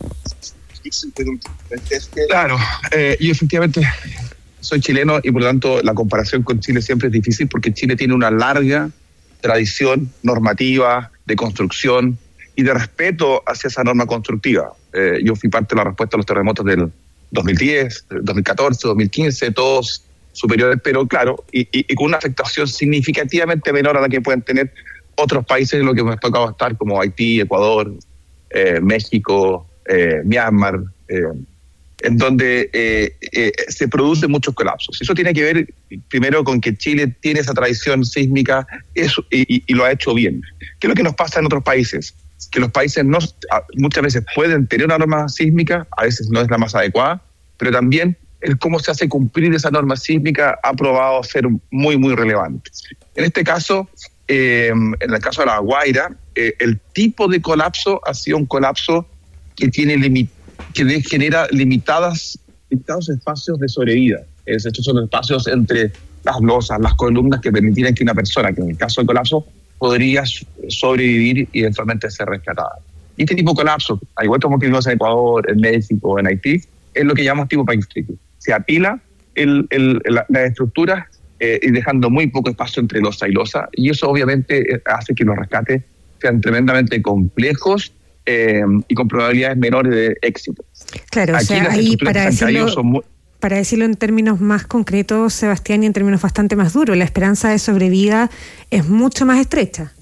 Claro, eh, yo efectivamente soy chileno y por lo tanto la comparación con Chile siempre es difícil porque Chile tiene una larga tradición normativa de construcción y de respeto hacia esa norma constructiva. Eh, yo fui parte de la respuesta a los terremotos del dos mil diez, dos mil catorce, dos mil quince, todos superiores, pero claro, y, y, y con una afectación significativamente menor a la que pueden tener otros países en los que me ha tocado estar, como Haití, Ecuador, eh, México, eh, Myanmar, eh, en donde eh, eh, se producen muchos colapsos. Eso tiene que ver primero con que Chile tiene esa tradición sísmica eso, y, y, y lo ha hecho bien. ¿Qué es lo que nos pasa en otros países? Que los países no, muchas veces pueden tener una norma sísmica, a veces no es la más adecuada, pero también el cómo se hace cumplir esa norma sísmica ha probado ser muy, muy relevante. En este caso, eh, en el caso de La Guaira, eh, el tipo de colapso ha sido un colapso que tiene limit, que genera limitadas, limitados espacios de sobrevida. Es, estos son los espacios entre las losas, las columnas que permitirían que una persona, que en el caso del colapso, podría sobrevivir y eventualmente ser rescatada. Y este tipo de colapso, al igual como que vimos en Ecuador, en México, en Haití, es lo que llamamos tipo pancreático. Se apila el, el, la, las estructuras eh, y dejando muy poco espacio entre losa y losa, y eso obviamente hace que los rescates sean tremendamente complejos eh, y con probabilidades menores de éxito. Claro, Aquí o sea, ahí para decirlo... son muy, Para decirlo en términos más concretos, Sebastián, y en términos bastante más duros, la esperanza de sobrevida es mucho más estrecha.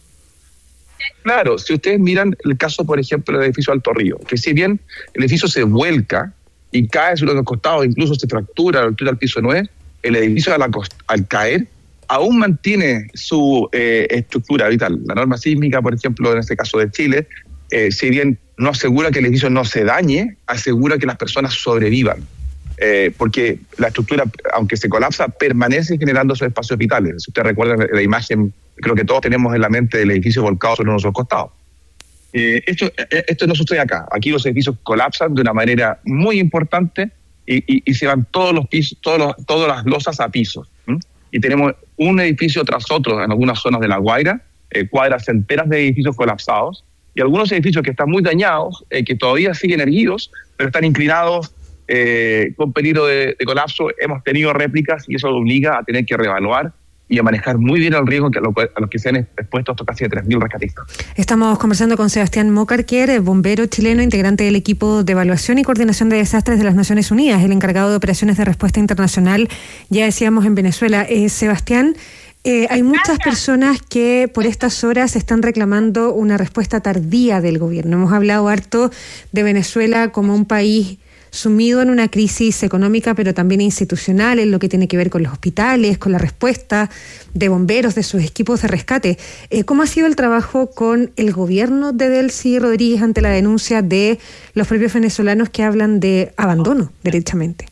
Claro, si ustedes miran el caso, por ejemplo, del edificio Alto Río, que si bien el edificio se vuelca y cae sobre los costados, incluso se fractura a la altura del piso nueve, el edificio al, al caer aún mantiene su eh, estructura vital. La norma sísmica, por ejemplo, en este caso de Chile, eh, si bien no asegura que el edificio no se dañe, asegura que las personas sobrevivan. Eh, porque la estructura, aunque se colapsa, permanece generando esos espacios vitales. Si ustedes recuerdan la imagen, creo que todos tenemos en la mente el edificio volcado sobre nuestros costados. Eh, esto, esto no sucede acá. Aquí los edificios colapsan de una manera muy importante y, y, y se van todos los pisos, todos los, todas las losas a pisos. ¿Mm? Y tenemos un edificio tras otro en algunas zonas de La Guaira, eh, cuadras enteras de edificios colapsados, y algunos edificios que están muy dañados, eh, que todavía siguen erguidos, pero están inclinados eh, con peligro de, de colapso. Hemos tenido réplicas y eso obliga a tener que reevaluar y a manejar muy bien el riesgo que a, lo, a los que se han expuesto estos casi tres mil rescatistas. Estamos conversando con Sebastián Mocarquier, bombero chileno, integrante del equipo de evaluación y coordinación de desastres de las Naciones Unidas, el encargado de operaciones de respuesta internacional, ya decíamos, en Venezuela. Eh, Sebastián, eh, hay muchas personas que por estas horas están reclamando una respuesta tardía del gobierno. Hemos hablado harto de Venezuela como un país sumido en una crisis económica, pero también institucional, en lo que tiene que ver con los hospitales, con la respuesta de bomberos, de sus equipos de rescate. Eh, ¿Cómo ha sido el trabajo con el gobierno de Delcy Rodríguez ante la denuncia de los propios venezolanos que hablan de abandono, derechamente?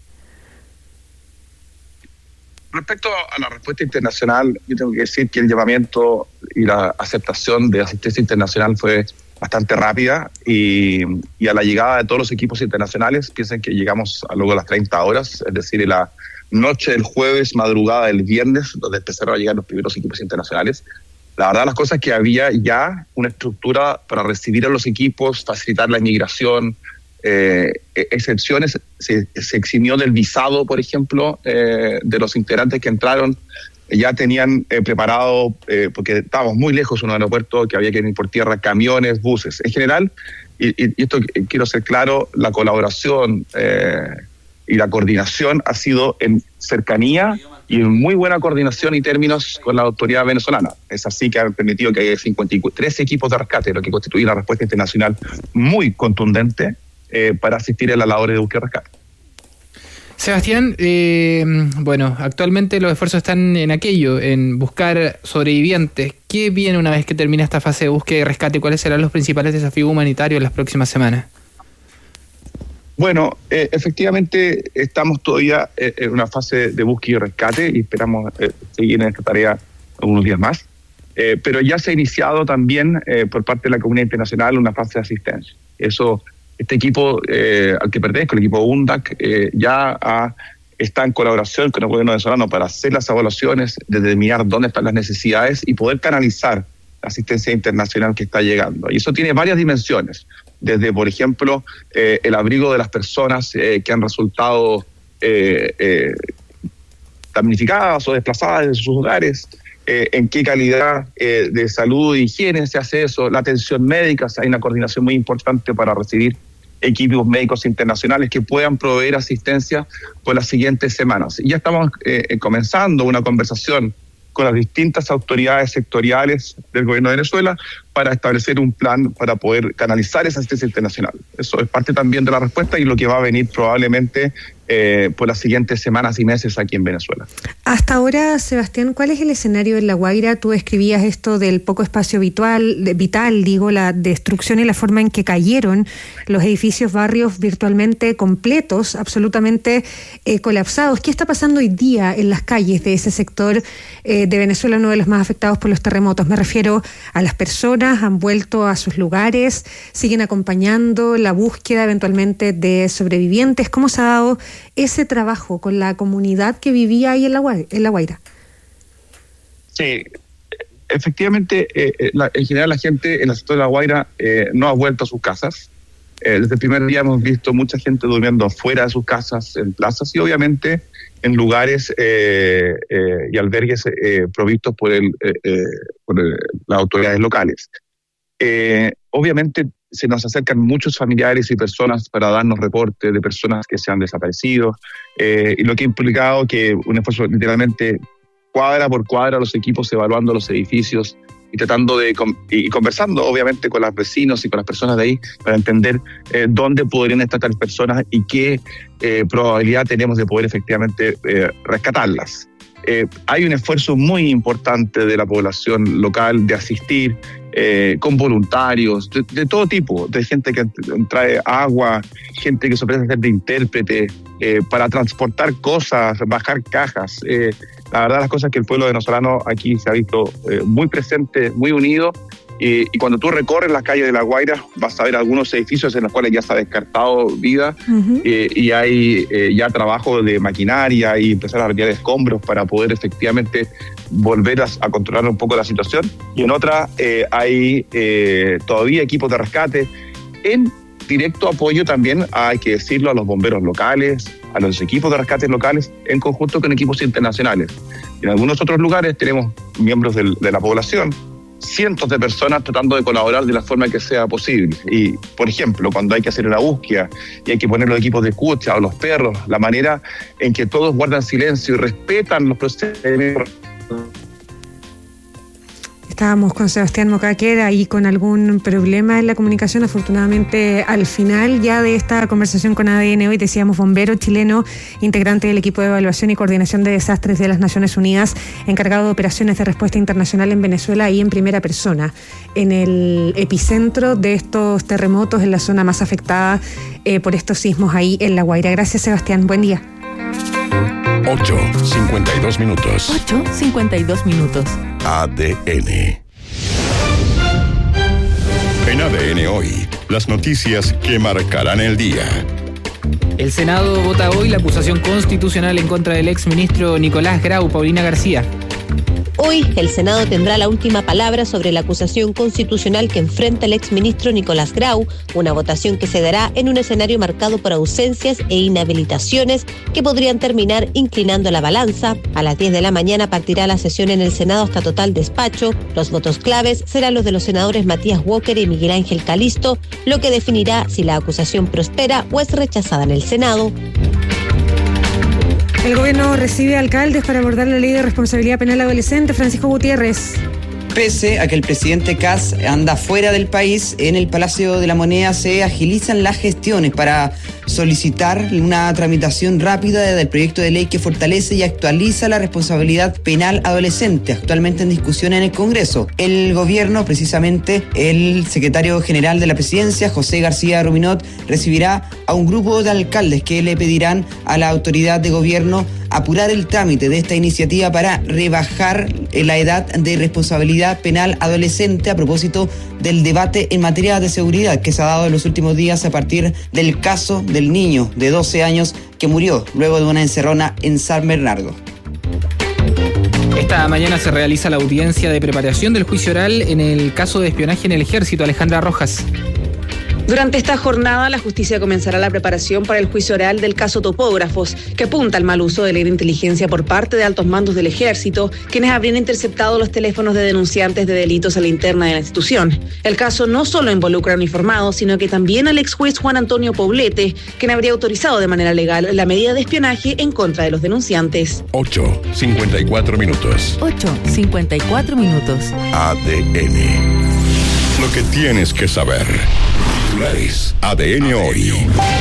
Respecto a la respuesta internacional, yo tengo que decir que el llamamiento y la aceptación de asistencia internacional fue bastante rápida y, y a la llegada de todos los equipos internacionales, piensen que llegamos a luego de las treinta horas, es decir, en la noche del jueves, madrugada del viernes, donde empezaron a llegar los primeros equipos internacionales. La verdad, las cosas que había ya una estructura para recibir a los equipos, facilitar la inmigración, eh, excepciones, se, se eximió del visado, por ejemplo, eh, de los integrantes que entraron. Ya tenían eh, preparado, eh, porque estábamos muy lejos de un aeropuerto, que había que ir por tierra, camiones, buses. En general, y, y esto quiero ser claro, la colaboración eh, y la coordinación ha sido en cercanía y en muy buena coordinación y términos con la autoridad venezolana. Es así que han permitido que haya cincuenta y tres equipos de rescate, lo que constituye una respuesta internacional muy contundente eh, para asistir a las labores de búsqueda y rescate. Sebastián, eh, bueno, actualmente los esfuerzos están en aquello, en buscar sobrevivientes. ¿Qué viene una vez que termine esta fase de búsqueda y rescate? ¿Cuáles serán los principales desafíos humanitarios en las próximas semanas? Bueno, eh, efectivamente estamos todavía eh, en una fase de búsqueda y rescate y esperamos eh, seguir en esta tarea algunos días más. Eh, pero ya se ha iniciado también eh, por parte de la comunidad internacional una fase de asistencia. Eso... Este equipo eh, al que pertenezco, el equipo U N D A C, eh, ya ha, está en colaboración con el gobierno venezolano para hacer las evaluaciones, determinar dónde están las necesidades y poder canalizar la asistencia internacional que está llegando. Y eso tiene varias dimensiones, desde, por ejemplo, eh, el abrigo de las personas eh, que han resultado eh, eh, damnificadas o desplazadas de sus hogares, eh, en qué calidad eh, de salud e higiene se hace eso, la atención médica, hay una coordinación muy importante para recibir equipos médicos internacionales que puedan proveer asistencia por las siguientes semanas. Ya estamos eh, comenzando una conversación con las distintas autoridades sectoriales del gobierno de Venezuela para establecer un plan para poder canalizar esa asistencia internacional. Eso es parte también de la respuesta y lo que va a venir probablemente eh, por las siguientes semanas y meses aquí en Venezuela. Hasta ahora, Sebastián, ¿cuál es el escenario en La Guaira? Tú escribías esto del poco espacio vital, vital, digo, la destrucción y la forma en que cayeron los edificios, barrios virtualmente completos, absolutamente eh, colapsados. ¿Qué está pasando hoy día en las calles de ese sector eh, de Venezuela, uno de los más afectados por los terremotos? Me refiero a las personas, han vuelto a sus lugares, siguen acompañando la búsqueda eventualmente de sobrevivientes. ¿Cómo se ha dado ese trabajo con la comunidad que vivía ahí en La Guaira? En La Guaira? Sí, efectivamente, eh, la, en general la gente en el sector de La Guaira eh, no ha vuelto a sus casas. Eh, desde el primer día hemos visto mucha gente durmiendo fuera de sus casas, en plazas y obviamente en lugares eh, eh, y albergues eh, provistos por, el, eh, eh, por el, las autoridades locales. Eh, obviamente se nos acercan muchos familiares y personas para darnos reportes de personas que se han desaparecido, eh, y lo que ha implicado que un esfuerzo literalmente cuadra por cuadra los equipos evaluando los edificios y tratando de y conversando obviamente con los vecinos y con las personas de ahí para entender eh, dónde podrían estar las personas y qué eh, probabilidad tenemos de poder efectivamente eh, rescatarlas. Eh, hay un esfuerzo muy importante de la población local de asistir eh, con voluntarios de, de todo tipo, de gente que trae agua, gente que se ofrece hacer de intérprete eh, para transportar cosas, bajar cajas. Eh, la verdad, las cosas que el pueblo venezolano aquí se ha visto eh, muy presente, muy unido. Y, y cuando tú recorres las calles de La Guaira vas a ver algunos edificios en los cuales ya se ha descartado vida. Uh-huh. eh, y hay eh, ya trabajo de maquinaria y empezar a retirar escombros para poder efectivamente volver a, a controlar un poco la situación. Y en otra eh, hay eh, todavía equipos de rescate en directo apoyo también, hay que decirlo, a los bomberos locales, a los equipos de rescate locales, en conjunto con equipos internacionales. En algunos otros lugares tenemos miembros del, de la población, cientos de personas tratando de colaborar de la forma que sea posible. Y, por ejemplo, cuando hay que hacer una búsqueda y hay que poner los equipos de escucha o los perros, la manera en que todos guardan silencio y respetan los procedimientos. Estábamos con Sebastián Mocaquer ahí con algún problema en la comunicación. Afortunadamente, al final ya de esta conversación con A D N Hoy, decíamos bombero chileno, integrante del equipo de evaluación y coordinación de desastres de las Naciones Unidas, encargado de operaciones de respuesta internacional en Venezuela y en primera persona, en el epicentro de estos terremotos, en la zona más afectada eh, por estos sismos ahí en La Guaira. Gracias, Sebastián. Buen día. ocho cincuenta y dos minutos. ocho cincuenta y dos minutos. A D N. En A D N Hoy, las noticias que marcarán el día. El Senado vota hoy la acusación constitucional en contra del exministro Nicolás Grau. Paulina García. Hoy, el Senado tendrá la última palabra sobre la acusación constitucional que enfrenta el exministro Nicolás Grau, una votación que se dará en un escenario marcado por ausencias e inhabilitaciones que podrían terminar inclinando la balanza. A las diez de la mañana partirá la sesión en el Senado hasta total despacho. Los votos claves serán los de los senadores Matías Walker y Miguel Ángel Calisto, lo que definirá si la acusación prospera o es rechazada en el Senado. El gobierno recibe alcaldes para abordar la ley de responsabilidad penal adolescente. Francisco Gutiérrez. Pese a que el presidente Kast anda fuera del país, en el Palacio de la Moneda se agilizan las gestiones para solicitar una tramitación rápida del proyecto de ley que fortalece y actualiza la responsabilidad penal adolescente, actualmente en discusión en el Congreso. El gobierno, precisamente el secretario general de la presidencia, José García Ruminot, recibirá a un grupo de alcaldes que le pedirán a la autoridad de gobierno apurar el trámite de esta iniciativa para rebajar la edad de responsabilidad penal adolescente a propósito del debate en materia de seguridad que se ha dado en los últimos días a partir del caso del niño de doce años que murió luego de una encerrona en San Bernardo. Esta mañana se realiza la audiencia de preparación del juicio oral en el caso de espionaje en el Ejército. Alejandra Rojas. Durante esta jornada, la justicia comenzará la preparación para el juicio oral del caso Topógrafos, que apunta al mal uso de la inteligencia por parte de altos mandos del Ejército, quienes habrían interceptado los teléfonos de denunciantes de delitos a la interna de la institución. El caso no solo involucra a uniformados, sino que también al ex juez Juan Antonio Poblete, quien habría autorizado de manera legal la medida de espionaje en contra de los denunciantes. ocho cincuenta y cuatro minutos. ocho cincuenta y cuatro minutos. A D N. Lo que tienes que saber. A D N Hoy.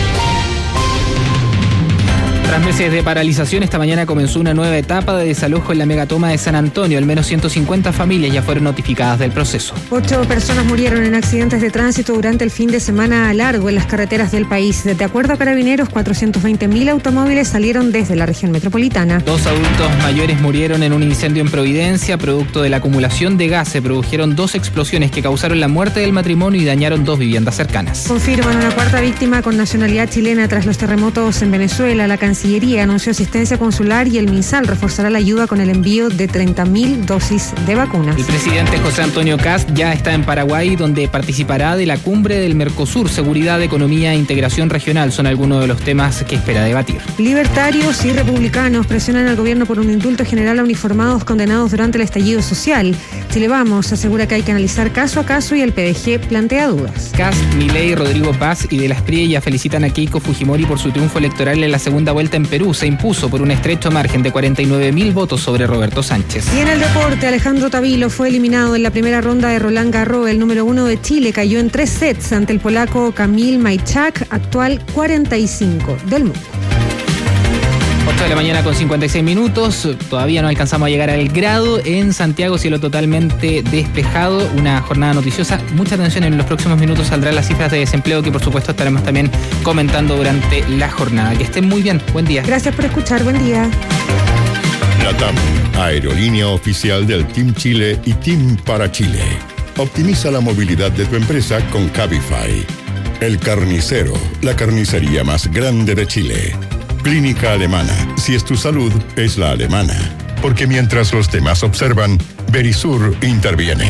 Tras meses de paralización, esta mañana comenzó una nueva etapa de desalojo en la megatoma de San Antonio. Al menos ciento cincuenta familias ya fueron notificadas del proceso. Ocho personas murieron en accidentes de tránsito durante el fin de semana largo en las carreteras del país. De acuerdo a Carabineros, cuatrocientos veinte mil automóviles salieron desde la región metropolitana. Dos adultos mayores murieron en un incendio en Providencia. Producto de la acumulación de gas, se produjeron dos explosiones que causaron la muerte del matrimonio y dañaron dos viviendas cercanas. Confirman una cuarta víctima con nacionalidad chilena tras los terremotos en Venezuela. La Cancillería anunció asistencia consular y el MinSal reforzará la ayuda con el envío de treinta mil dosis de vacunas. El presidente José Antonio Kast ya está en Paraguay, donde participará de la cumbre del Mercosur. Seguridad, economía e integración regional son algunos de los temas que espera debatir. Libertarios y republicanos presionan al gobierno por un indulto general a uniformados condenados durante el estallido social. Chile Vamos asegura que hay que analizar caso a caso y el P D G plantea dudas. Kast, Milei, Rodrigo Paz y de las Priella felicitan a Keiko Fujimori por su triunfo electoral en la segunda vuelta en Perú. Se impuso por un estrecho margen de cuarenta y nueve mil votos sobre Roberto Sánchez. Y en el deporte, Alejandro Tavilo fue eliminado en la primera ronda de Roland Garros. El número uno de Chile cayó en tres sets ante el polaco Kamil Majczak, actual cuarenta y cinco del mundo. ocho de la mañana con cincuenta y seis minutos. Todavía no alcanzamos a llegar al grado. En Santiago, cielo totalmente despejado. Una jornada noticiosa. Mucha atención, en los próximos minutos saldrán las cifras de desempleo que por supuesto estaremos también comentando durante la jornada. Que estén muy bien. Buen día. Gracias por escuchar. Buen día. LATAM, aerolínea oficial del Team Chile y Team para Chile. Optimiza la movilidad de tu empresa con Cabify. El Carnicero, la carnicería más grande de Chile. Clínica Alemana. Si es tu salud, es la alemana. Porque mientras los demás observan, Verisur interviene.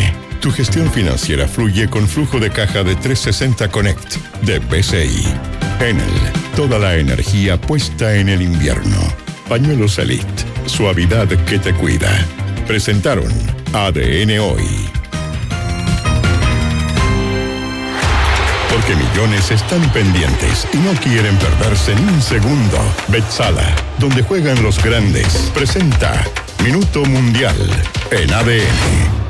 Tu gestión financiera fluye con flujo de caja de trescientos sesenta Connect de B C I. Enel, toda la energía puesta en el invierno. Pañuelos Elite, suavidad que te cuida. Presentaron A D N Hoy. Porque millones están pendientes y no quieren perderse ni un segundo. Betsala, donde juegan los grandes, presenta Minuto Mundial en A D N.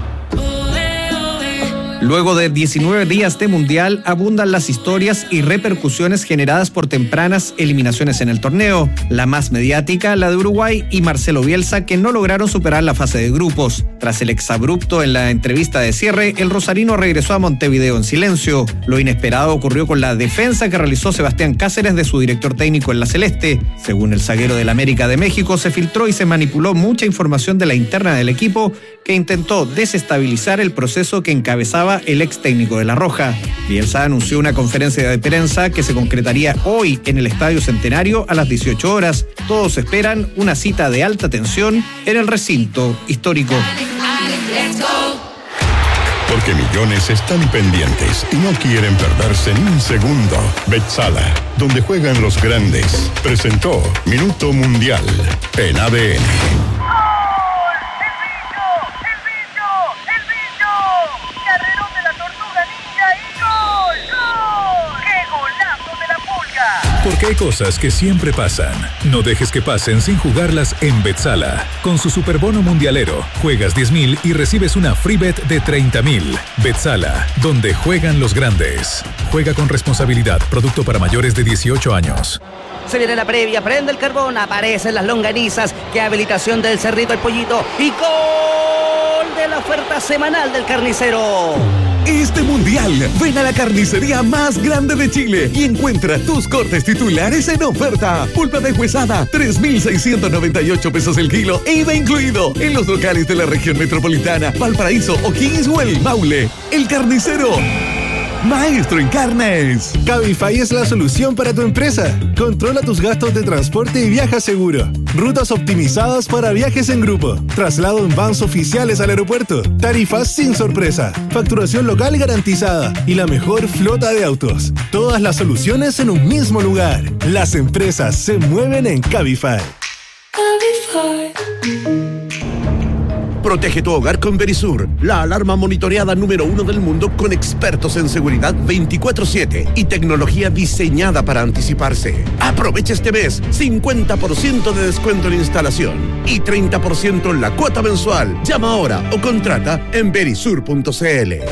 Luego de diecinueve días de Mundial, abundan las historias y repercusiones generadas por tempranas eliminaciones en el torneo. La más mediática, la de Uruguay y Marcelo Bielsa, que no lograron superar la fase de grupos. Tras el exabrupto en la entrevista de cierre, el rosarino regresó a Montevideo en silencio. Lo inesperado ocurrió con la defensa que realizó Sebastián Cáceres de su director técnico en la Celeste. Según el zaguero del América de México, se filtró y se manipuló mucha información de la interna del equipo que intentó desestabilizar el proceso que encabezaba el ex técnico de La Roja. Bielsa anunció una conferencia de prensa que se concretaría hoy en el Estadio Centenario a las dieciocho horas. Todos esperan una cita de alta tensión en el recinto histórico. Porque millones están pendientes y no quieren perderse ni un segundo. Betsala, donde juegan los grandes, presentó Minuto Mundial en A D N. Porque hay cosas que siempre pasan. No dejes que pasen sin jugarlas en Betsala. Con su superbono mundialero, juegas diez mil y recibes una free bet de treinta mil. Betsala, donde juegan los grandes. Juega con responsabilidad. Producto para mayores de dieciocho años. Se viene la previa, prende el carbón, aparecen las longanizas, qué habilitación del Cerrito el Pollito y gol de la oferta semanal del carnicero. Este mundial, ven a la carnicería más grande de Chile y encuentra tus cortes titulares en oferta. Pulpa deshuesada, tres mil seiscientos noventa y ocho pesos el kilo, I V A incluido, en los locales de la región metropolitana, Valparaíso, O'Higgins o El Maule. El Carnicero, maestro en carnes. Cabify es la solución para tu empresa. Controla tus gastos de transporte y viaja seguro. Rutas optimizadas para viajes en grupo. Traslado en vans oficiales al aeropuerto. Tarifas sin sorpresa. Facturación local garantizada. Y la mejor flota de autos. Todas las soluciones en un mismo lugar. Las empresas se mueven en Cabify. Cabify. Protege tu hogar con Verisur, la alarma monitoreada número uno del mundo con expertos en seguridad veinticuatro siete y tecnología diseñada para anticiparse. Aprovecha este mes cincuenta por ciento de descuento en instalación y treinta por ciento en la cuota mensual. Llama ahora o contrata en verisur punto c l.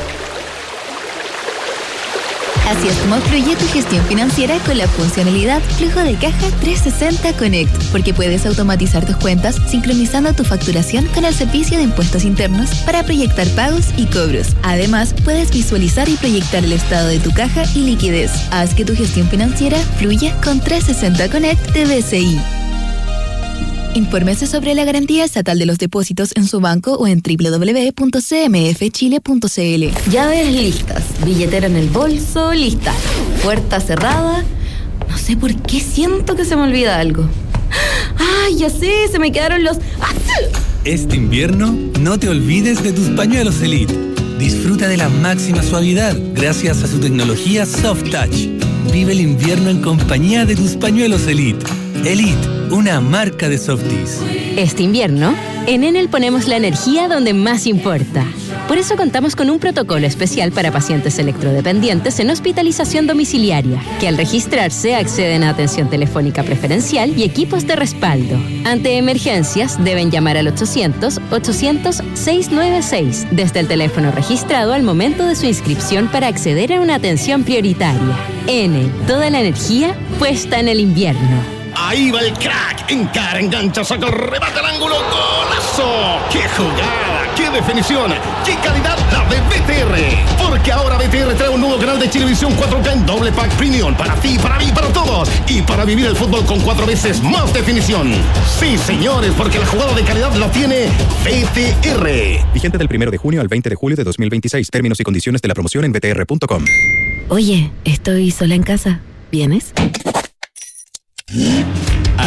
Así es como fluye tu gestión financiera con la funcionalidad Flujo de Caja trescientos sesenta Connect, porque puedes automatizar tus cuentas sincronizando tu facturación con el servicio de impuestos internos para proyectar pagos y cobros. Además, puedes visualizar y proyectar el estado de tu caja y liquidez. Haz que tu gestión financiera fluya con trescientos sesenta Connect de B C I. Infórmese sobre la garantía estatal de los depósitos en su banco o en doble u doble u doble u punto c m f chile punto c l. Llaves listas, billetera en el bolso, lista. Puerta cerrada. No sé por qué siento que se me olvida algo. ¡Ay, ya sé! Se me quedaron los... Este invierno, no te olvides de tus pañuelos Elite. Disfruta de la máxima suavidad gracias a su tecnología Soft Touch. Vive el invierno en compañía de tus pañuelos Elite. Elite, una marca de Softies. Este invierno, en Enel ponemos la energía donde más importa. Por eso contamos con un protocolo especial para pacientes electrodependientes en hospitalización domiciliaria, que al registrarse acceden a atención telefónica preferencial y equipos de respaldo. Ante emergencias, deben llamar al ochocientos, ochocientos, seiscientos noventa y seis desde el teléfono registrado al momento de su inscripción para acceder a una atención prioritaria. Enel, toda la energía puesta en el invierno. Ahí va el crack, encara, engancha, saca el remate al ángulo, golazo. ¡Qué jugada! ¡Qué definición! ¡Qué calidad la de B T R! Porque ahora B T R trae un nuevo canal de Chilevisión cuatro K en doble pack premium para ti, para mí, para todos y para vivir el fútbol con cuatro veces más definición. Sí, señores, porque la jugada de calidad la tiene B T R. Vigente del primero de junio al veinte de julio de dos mil veintiséis. Términos y condiciones de la promoción en b t r punto com. Oye, estoy sola en casa. ¿Vienes?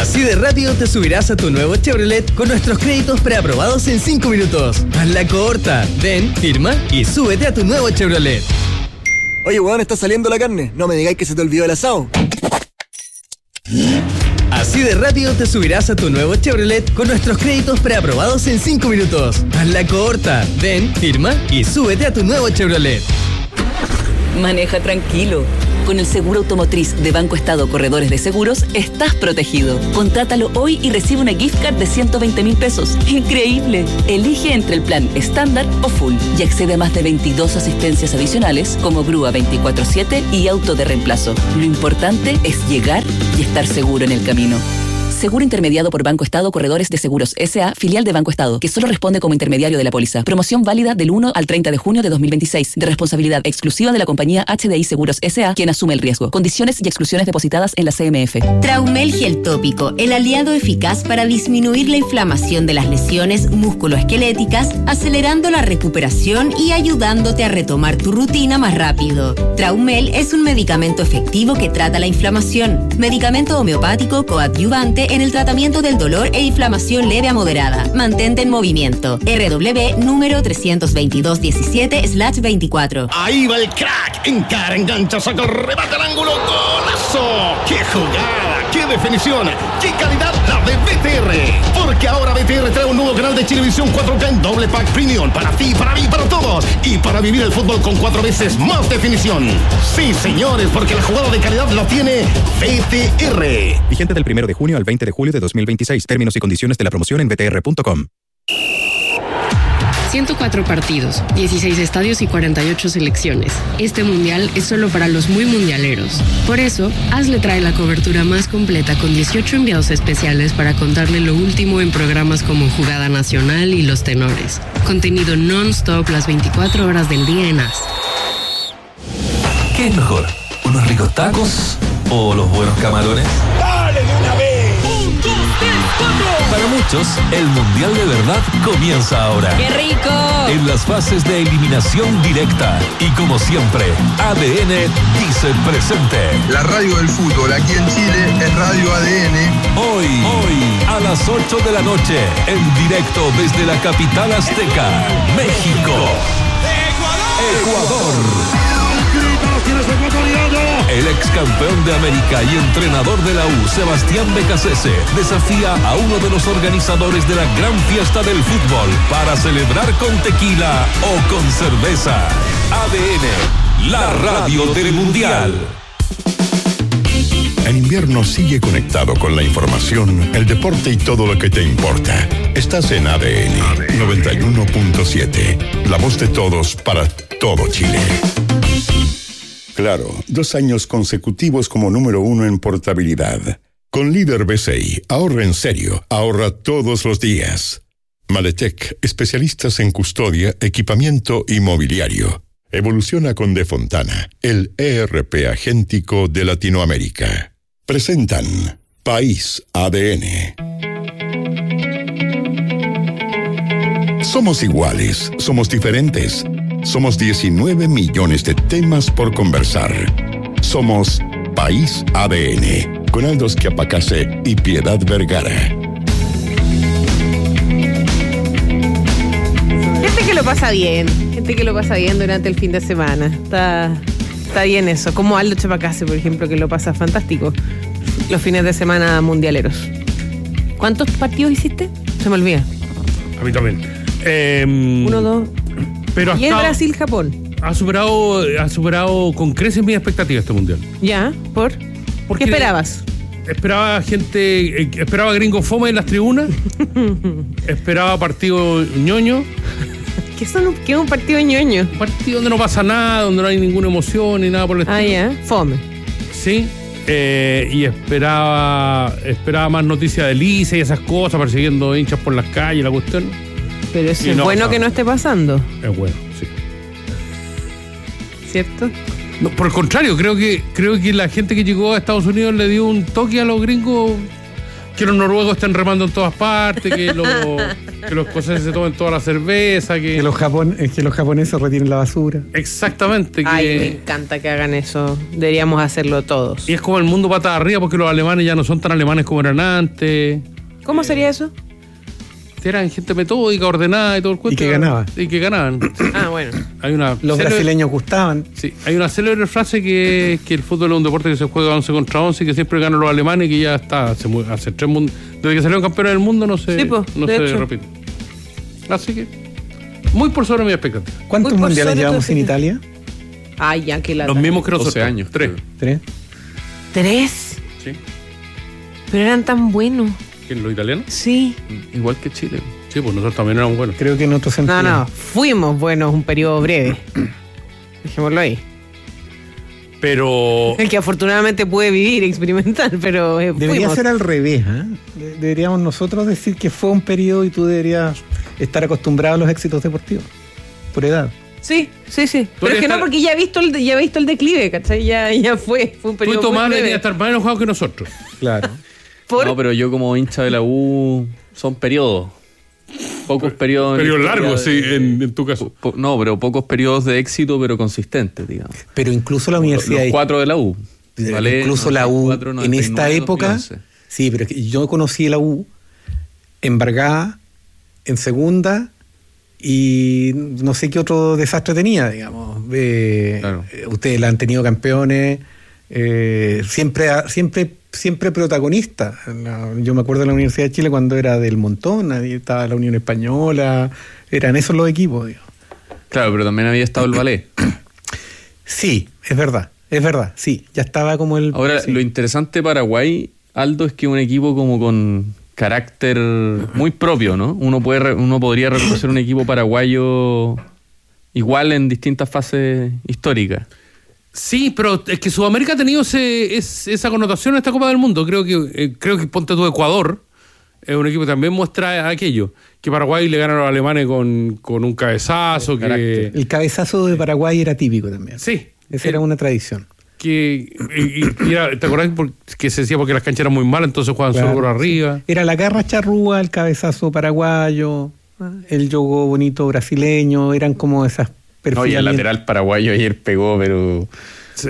Así de rápido te subirás a tu nuevo Chevrolet con nuestros créditos preaprobados en cinco minutos. Hazla corta. Ven, firma y súbete a tu nuevo Chevrolet. Oye, weón, está saliendo la carne. No me digáis que se te olvidó el asado. Así de rápido te subirás a tu nuevo Chevrolet con nuestros créditos preaprobados en cinco minutos. Hazla corta. Ven, firma y súbete a tu nuevo Chevrolet. Maneja tranquilo. Con el seguro automotriz de Banco Estado Corredores de Seguros, estás protegido. Contrátalo hoy y recibe una gift card de ciento veinte mil pesos. ¡Increíble! Elige entre el plan estándar o full y accede a más de veintidós asistencias adicionales como grúa veinticuatro siete y auto de reemplazo. Lo importante es llegar y estar seguro en el camino. Seguro intermediado por Banco Estado Corredores de Seguros S A, filial de Banco Estado, que solo responde como intermediario de la póliza. Promoción válida del uno al treinta de junio de dos mil veintiséis, de responsabilidad exclusiva de la compañía H D I Seguros S A, quien asume el riesgo. Condiciones y exclusiones depositadas en la C M F. Traumel Gel Tópico, el aliado eficaz para disminuir la inflamación de las lesiones musculoesqueléticas, acelerando la recuperación y ayudándote a retomar tu rutina más rápido. Traumel es un medicamento efectivo que trata la inflamación. Medicamento homeopático coadyuvante en el tratamiento del dolor e inflamación leve a moderada. Mantente en movimiento. R W número trescientos veintidós diecisiete slash veinticuatro. Ahí va el crack. Encara, engancha, saca el remate al ángulo. ¡Golazo! ¡Qué jugada! ¡Qué definición! ¡Qué calidad la de B T R! Porque ahora B T R trae un nuevo canal de Chilevisión cuatro K en doble pack premium. Para ti, para mí, para todos. Y para vivir el fútbol con cuatro veces más definición. Sí, señores, porque la jugada de calidad la tiene B T R. Vigente del primero de junio al veinte de julio de dos mil veintiséis. Términos y condiciones de la promoción en b t r punto com. ciento cuatro partidos, dieciséis estadios y cuarenta y ocho selecciones. Este mundial es solo para los muy mundialeros. Por eso, Hazle trae la cobertura más completa con dieciocho enviados especiales para contarle lo último en programas como Jugada Nacional y Los Tenores. Contenido non-stop las veinticuatro horas del día en A S. ¿Qué es mejor? ¿Unos ricos tacos o los buenos camarones? ¡Dale de una vez! Para muchos, el Mundial de verdad comienza ahora. ¡Qué rico! En las fases de eliminación directa. Y como siempre, A D N dice presente. La radio del fútbol aquí en Chile es Radio A D N. Hoy, hoy, a las ocho de la noche, en directo desde la capital azteca, México. Ecuador. Ecuador. El ex campeón de América y entrenador de la U, Sebastián Becasese, desafía a uno de los organizadores de la gran fiesta del fútbol para celebrar con tequila o con cerveza. A D N, la radio del Mundial. En invierno sigue conectado con la información, el deporte y todo lo que te importa. Estás en A D N noventa y uno punto siete, la voz de todos para todo Chile. Claro, dos años consecutivos como número uno en portabilidad. Con Líder B C I, ahorra en serio, ahorra todos los días. Maletec, especialistas en custodia, equipamiento y mobiliario. Evoluciona con De Fontana, el E R P agéntico de Latinoamérica. Presentan País A D N. Somos iguales, somos diferentes. Somos diecinueve millones de temas por conversar. Somos País A D N, con Aldos Quiapacase y Piedad Vergara. Gente que lo pasa bien, gente que lo pasa bien durante el fin de semana. Está, está bien eso, como Aldo Quiapacase, por ejemplo, que lo pasa fantástico los fines de semana mundialeros. ¿Cuántos partidos hiciste? Se me olvida. A mí también. Eh, Uno, dos... Pero y en Brasil, Japón. Ha superado, ha superado con creces mis expectativas este mundial. Ya, ¿por? Porque ¿Qué esperabas? Esperaba gente, eh, esperaba gringo fome en las tribunas. Esperaba partido ñoño. ¿Qué, son, ¿Qué es un partido ñoño? Un partido donde no pasa nada, donde no hay ninguna emoción ni nada por el estilo. Ah, ya, fome. Sí. Eh, y esperaba esperaba más noticias de Lice y esas cosas, persiguiendo hinchas por las calles, la cuestión. Pero eso es no, bueno no. que no esté pasando. Es bueno, sí. ¿Cierto? No, por el contrario, creo que creo que la gente que llegó a Estados Unidos le dio un toque a los gringos que los noruegos estén remando en todas partes, que, lo, que los escoceses se tomen toda la cerveza, que, que, los, Japón, que los japoneses retiren la basura. Exactamente. Que, ay, me encanta que hagan eso. Deberíamos hacerlo todos. Y es como el mundo patada arriba porque los alemanes ya no son tan alemanes como eran antes. ¿Cómo sería eso? Eran gente metódica, ordenada y todo el cuento. Y que ganaban. Y que ganaban. Ah, bueno. Hay una Los célebre, brasileños gustaban. Sí, hay una célebre frase que, que el fútbol es un deporte que se juega once contra once y que siempre ganan los alemanes y que ya está hace, hace tres mundos. Desde que salieron campeones del mundo no se, sí, po, no se repite. Así que, muy por sobre mi expectativa. ¿Cuántos muy mundiales llevamos en Italia? Ay, ya que la. Los mismos que nosotros. doce años. Tres. ¿Tres? ¿Tres? Sí. Pero eran tan buenos. ¿Quién, los italianos? Sí. Igual que Chile. Sí, pues nosotros también éramos buenos. Creo que en otro sentido. No, no, fuimos buenos un periodo breve. Dejémoslo ahí. Pero. El que afortunadamente puede vivir, experimentar, pero. Eh, Debería fuimos. ser al revés, ¿eh? De- deberíamos nosotros decir que fue un periodo y tú deberías estar acostumbrado a los éxitos deportivos. Por edad. Sí, sí, sí. Pero es que no, porque ya he visto el, ya he visto el declive, ¿cachai? Ya, ya fue. Fue un Tú periodo y Tomás muy breve. deberían estar más enojados que nosotros. Claro. ¿Por? No, pero yo como hincha de la U son periodos. Pocos periodos. Periodos en- largos, sí, en, en tu caso. Po- no, pero pocos periodos de éxito, pero consistentes, digamos. Pero incluso la Los, universidad. los cuatro de la U. ¿Vale? Incluso la U noventa y cuatro, en esta noventa y nueve, época. dos mil once. Sí, pero es que yo conocí la U embargada en segunda y no sé qué otro desastre tenía, digamos. Eh, Claro. eh, Ustedes la han tenido campeones, eh, siempre, siempre, siempre protagonista. La- Yo me acuerdo de la Universidad de Chile cuando era del montón, ahí estaba la Unión Española, eran esos los equipos, digamos. Claro, pero también había estado el ballet. Sí, es verdad, es verdad, sí, ya estaba como el... Ahora, sí. lo interesante de Paraguay, Aldo, es que es un equipo como con carácter muy propio, ¿no? Uno puede re- uno podría reconocer un equipo paraguayo igual en distintas fases históricas. Sí, pero es que Sudamérica ha tenido ese, es- esa connotación en esta Copa del Mundo. Creo que eh, creo que ponte tú Ecuador, es un equipo que también muestra aquello. Que Paraguay le gana a los alemanes con, con un cabezazo. Que, El cabezazo de Paraguay era típico también. sí. Esa era una tradición. Que, y, y era- ¿te acordás por- que se decía porque las canchas eran muy malas, entonces jugaban Claro, solo por arriba? Era la garra charrúa, el cabezazo paraguayo, el yogo bonito brasileño, eran como esas No, y el perfilamientos. lateral paraguayo ayer pegó, pero... Sí.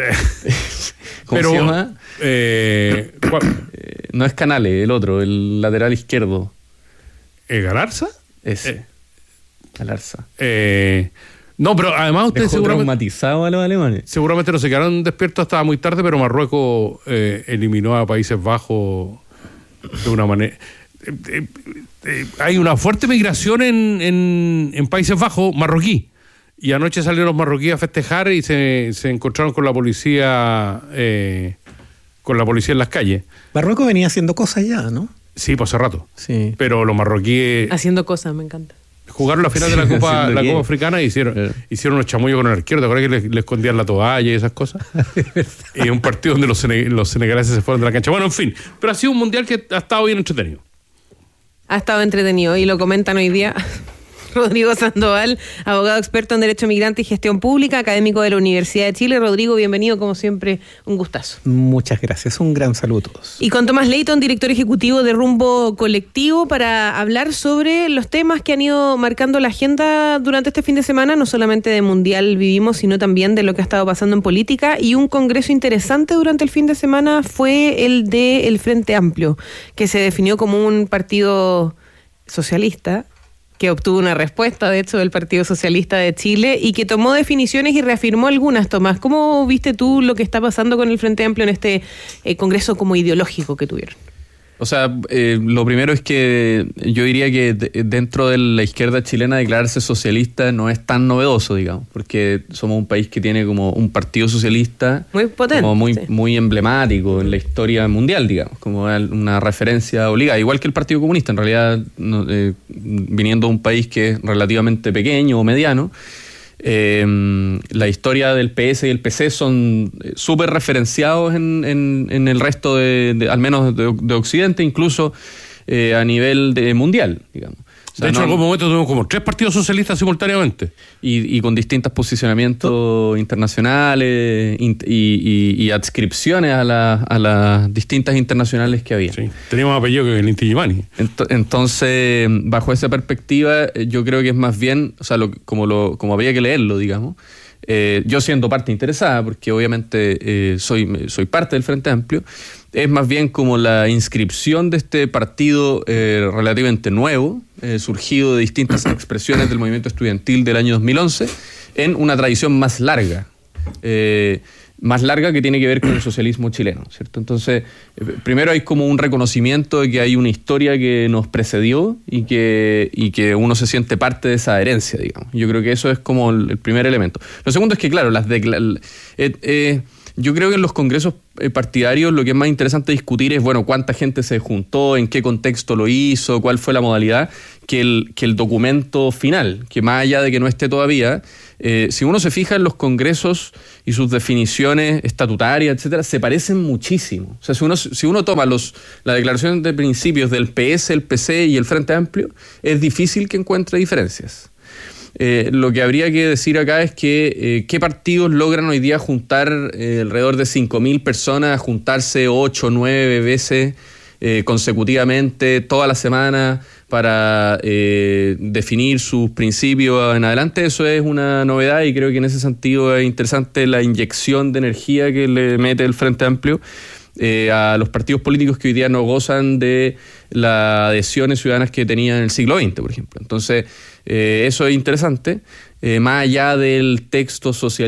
¿Cómo Pero, se llama? Eh, ¿cuál? Eh, no es Canales, el otro, el lateral izquierdo. ¿Eh, ¿Galarza? Ese. Eh. Galarza. Eh, no, pero además ustedes Dejó seguramente, traumatizado a los alemanes. seguramente no se quedaron despiertos hasta muy tarde, pero Marruecos eh, eliminó a Países Bajos de una manera... eh, eh, eh, hay una fuerte migración en, en, en Países Bajos marroquí. Y anoche salieron los marroquíes a festejar y se, se encontraron con la policía eh, con la policía en las calles. Marruecos venía haciendo cosas ya, ¿no? Sí, por hace rato. Sí. Pero los marroquíes Haciendo cosas, me encanta. jugaron la final de la Copa, ¿Haciendo la qué? Copa Africana y hicieron, Eh. hicieron unos chamullos con el arquero. ¿Te acuerdas que le, le escondían la toalla y esas cosas? Y un partido donde los, sene- los senegaleses se fueron de la cancha. Bueno, en fin. Pero ha sido un mundial que ha estado bien entretenido. Ha estado entretenido y lo comentan hoy día Rodrigo Sandoval, abogado experto en Derecho Migrante y Gestión Pública, académico de la Universidad de Chile. Rodrigo, bienvenido, como siempre, un gustazo. Muchas gracias, un gran saludo a todos. Y con Tomás Leighton, director ejecutivo de Rumbo Colectivo, para hablar sobre los temas que han ido marcando la agenda durante este fin de semana, no solamente de Mundial Vivimos, sino también de lo que ha estado pasando en política. Y un congreso interesante durante el fin de semana fue el de el Frente Amplio, que se definió como un partido socialista, que obtuvo una respuesta, de hecho, del Partido Socialista de Chile y que tomó definiciones y reafirmó algunas, Tomás. ¿Cómo viste tú lo que está pasando con el Frente Amplio en este eh, congreso como ideológico que tuvieron? O sea, eh, lo primero es que yo diría que de- dentro de la izquierda chilena declararse socialista no es tan novedoso, digamos, porque somos un país que tiene como un partido socialista Muy potente. como muy, sí. muy emblemático en la historia mundial, digamos, como una referencia obligada, igual que el Partido Comunista, en realidad, no, eh, viniendo de un país que es relativamente pequeño o mediano. Eh, la historia del P S y el P C son eh, súper referenciados en, en, en el resto de, de al menos de, de Occidente, incluso eh, a nivel de mundial, digamos. O sea, de hecho, no, en algún momento tuvimos como tres partidos socialistas simultáneamente. Y, y con distintos posicionamientos internacionales y, y, y adscripciones a, la, a las distintas internacionales que había. Sí, teníamos apellido que el Inti Illimani. Ent- entonces, bajo esa perspectiva, yo creo que es más bien, o sea, lo, como, lo, como había que leerlo, digamos, eh, yo siendo parte interesada, porque obviamente eh, soy, soy parte del Frente Amplio, es más bien como la inscripción de este partido eh, relativamente nuevo, eh, surgido de distintas expresiones del movimiento estudiantil del año dos mil once, en una tradición más larga, eh, más larga que tiene que ver con el socialismo chileno, ¿cierto? Entonces, eh, primero hay como un reconocimiento de que hay una historia que nos precedió y que, y que uno se siente parte de esa herencia, digamos. Yo creo que eso es como el, el primer elemento. Lo segundo es que, claro, las decla- eh, eh, yo creo que en los congresos partidarios lo que es más interesante discutir es, bueno, cuánta gente se juntó, en qué contexto lo hizo, cuál fue la modalidad, que el, que el documento final, que más allá de que no esté todavía, eh, si uno se fija en los congresos y sus definiciones estatutarias, etcétera, se parecen muchísimo. O sea, si uno, si uno toma los, la declaración de principios del P S, el P C y el Frente Amplio, es difícil que encuentre diferencias. Eh, lo que habría que decir acá es que eh, qué partidos logran hoy día juntar eh, alrededor de cinco mil personas, juntarse ocho o nueve veces eh, consecutivamente toda la semana para eh, definir sus principios en adelante. Eso es una novedad y creo que en ese sentido es interesante la inyección de energía que le mete el Frente Amplio Eh, a los partidos políticos que hoy día no gozan de las adhesiones ciudadanas que tenían en el siglo veinte, por ejemplo. Entonces, eh, eso es interesante, eh, más allá del texto social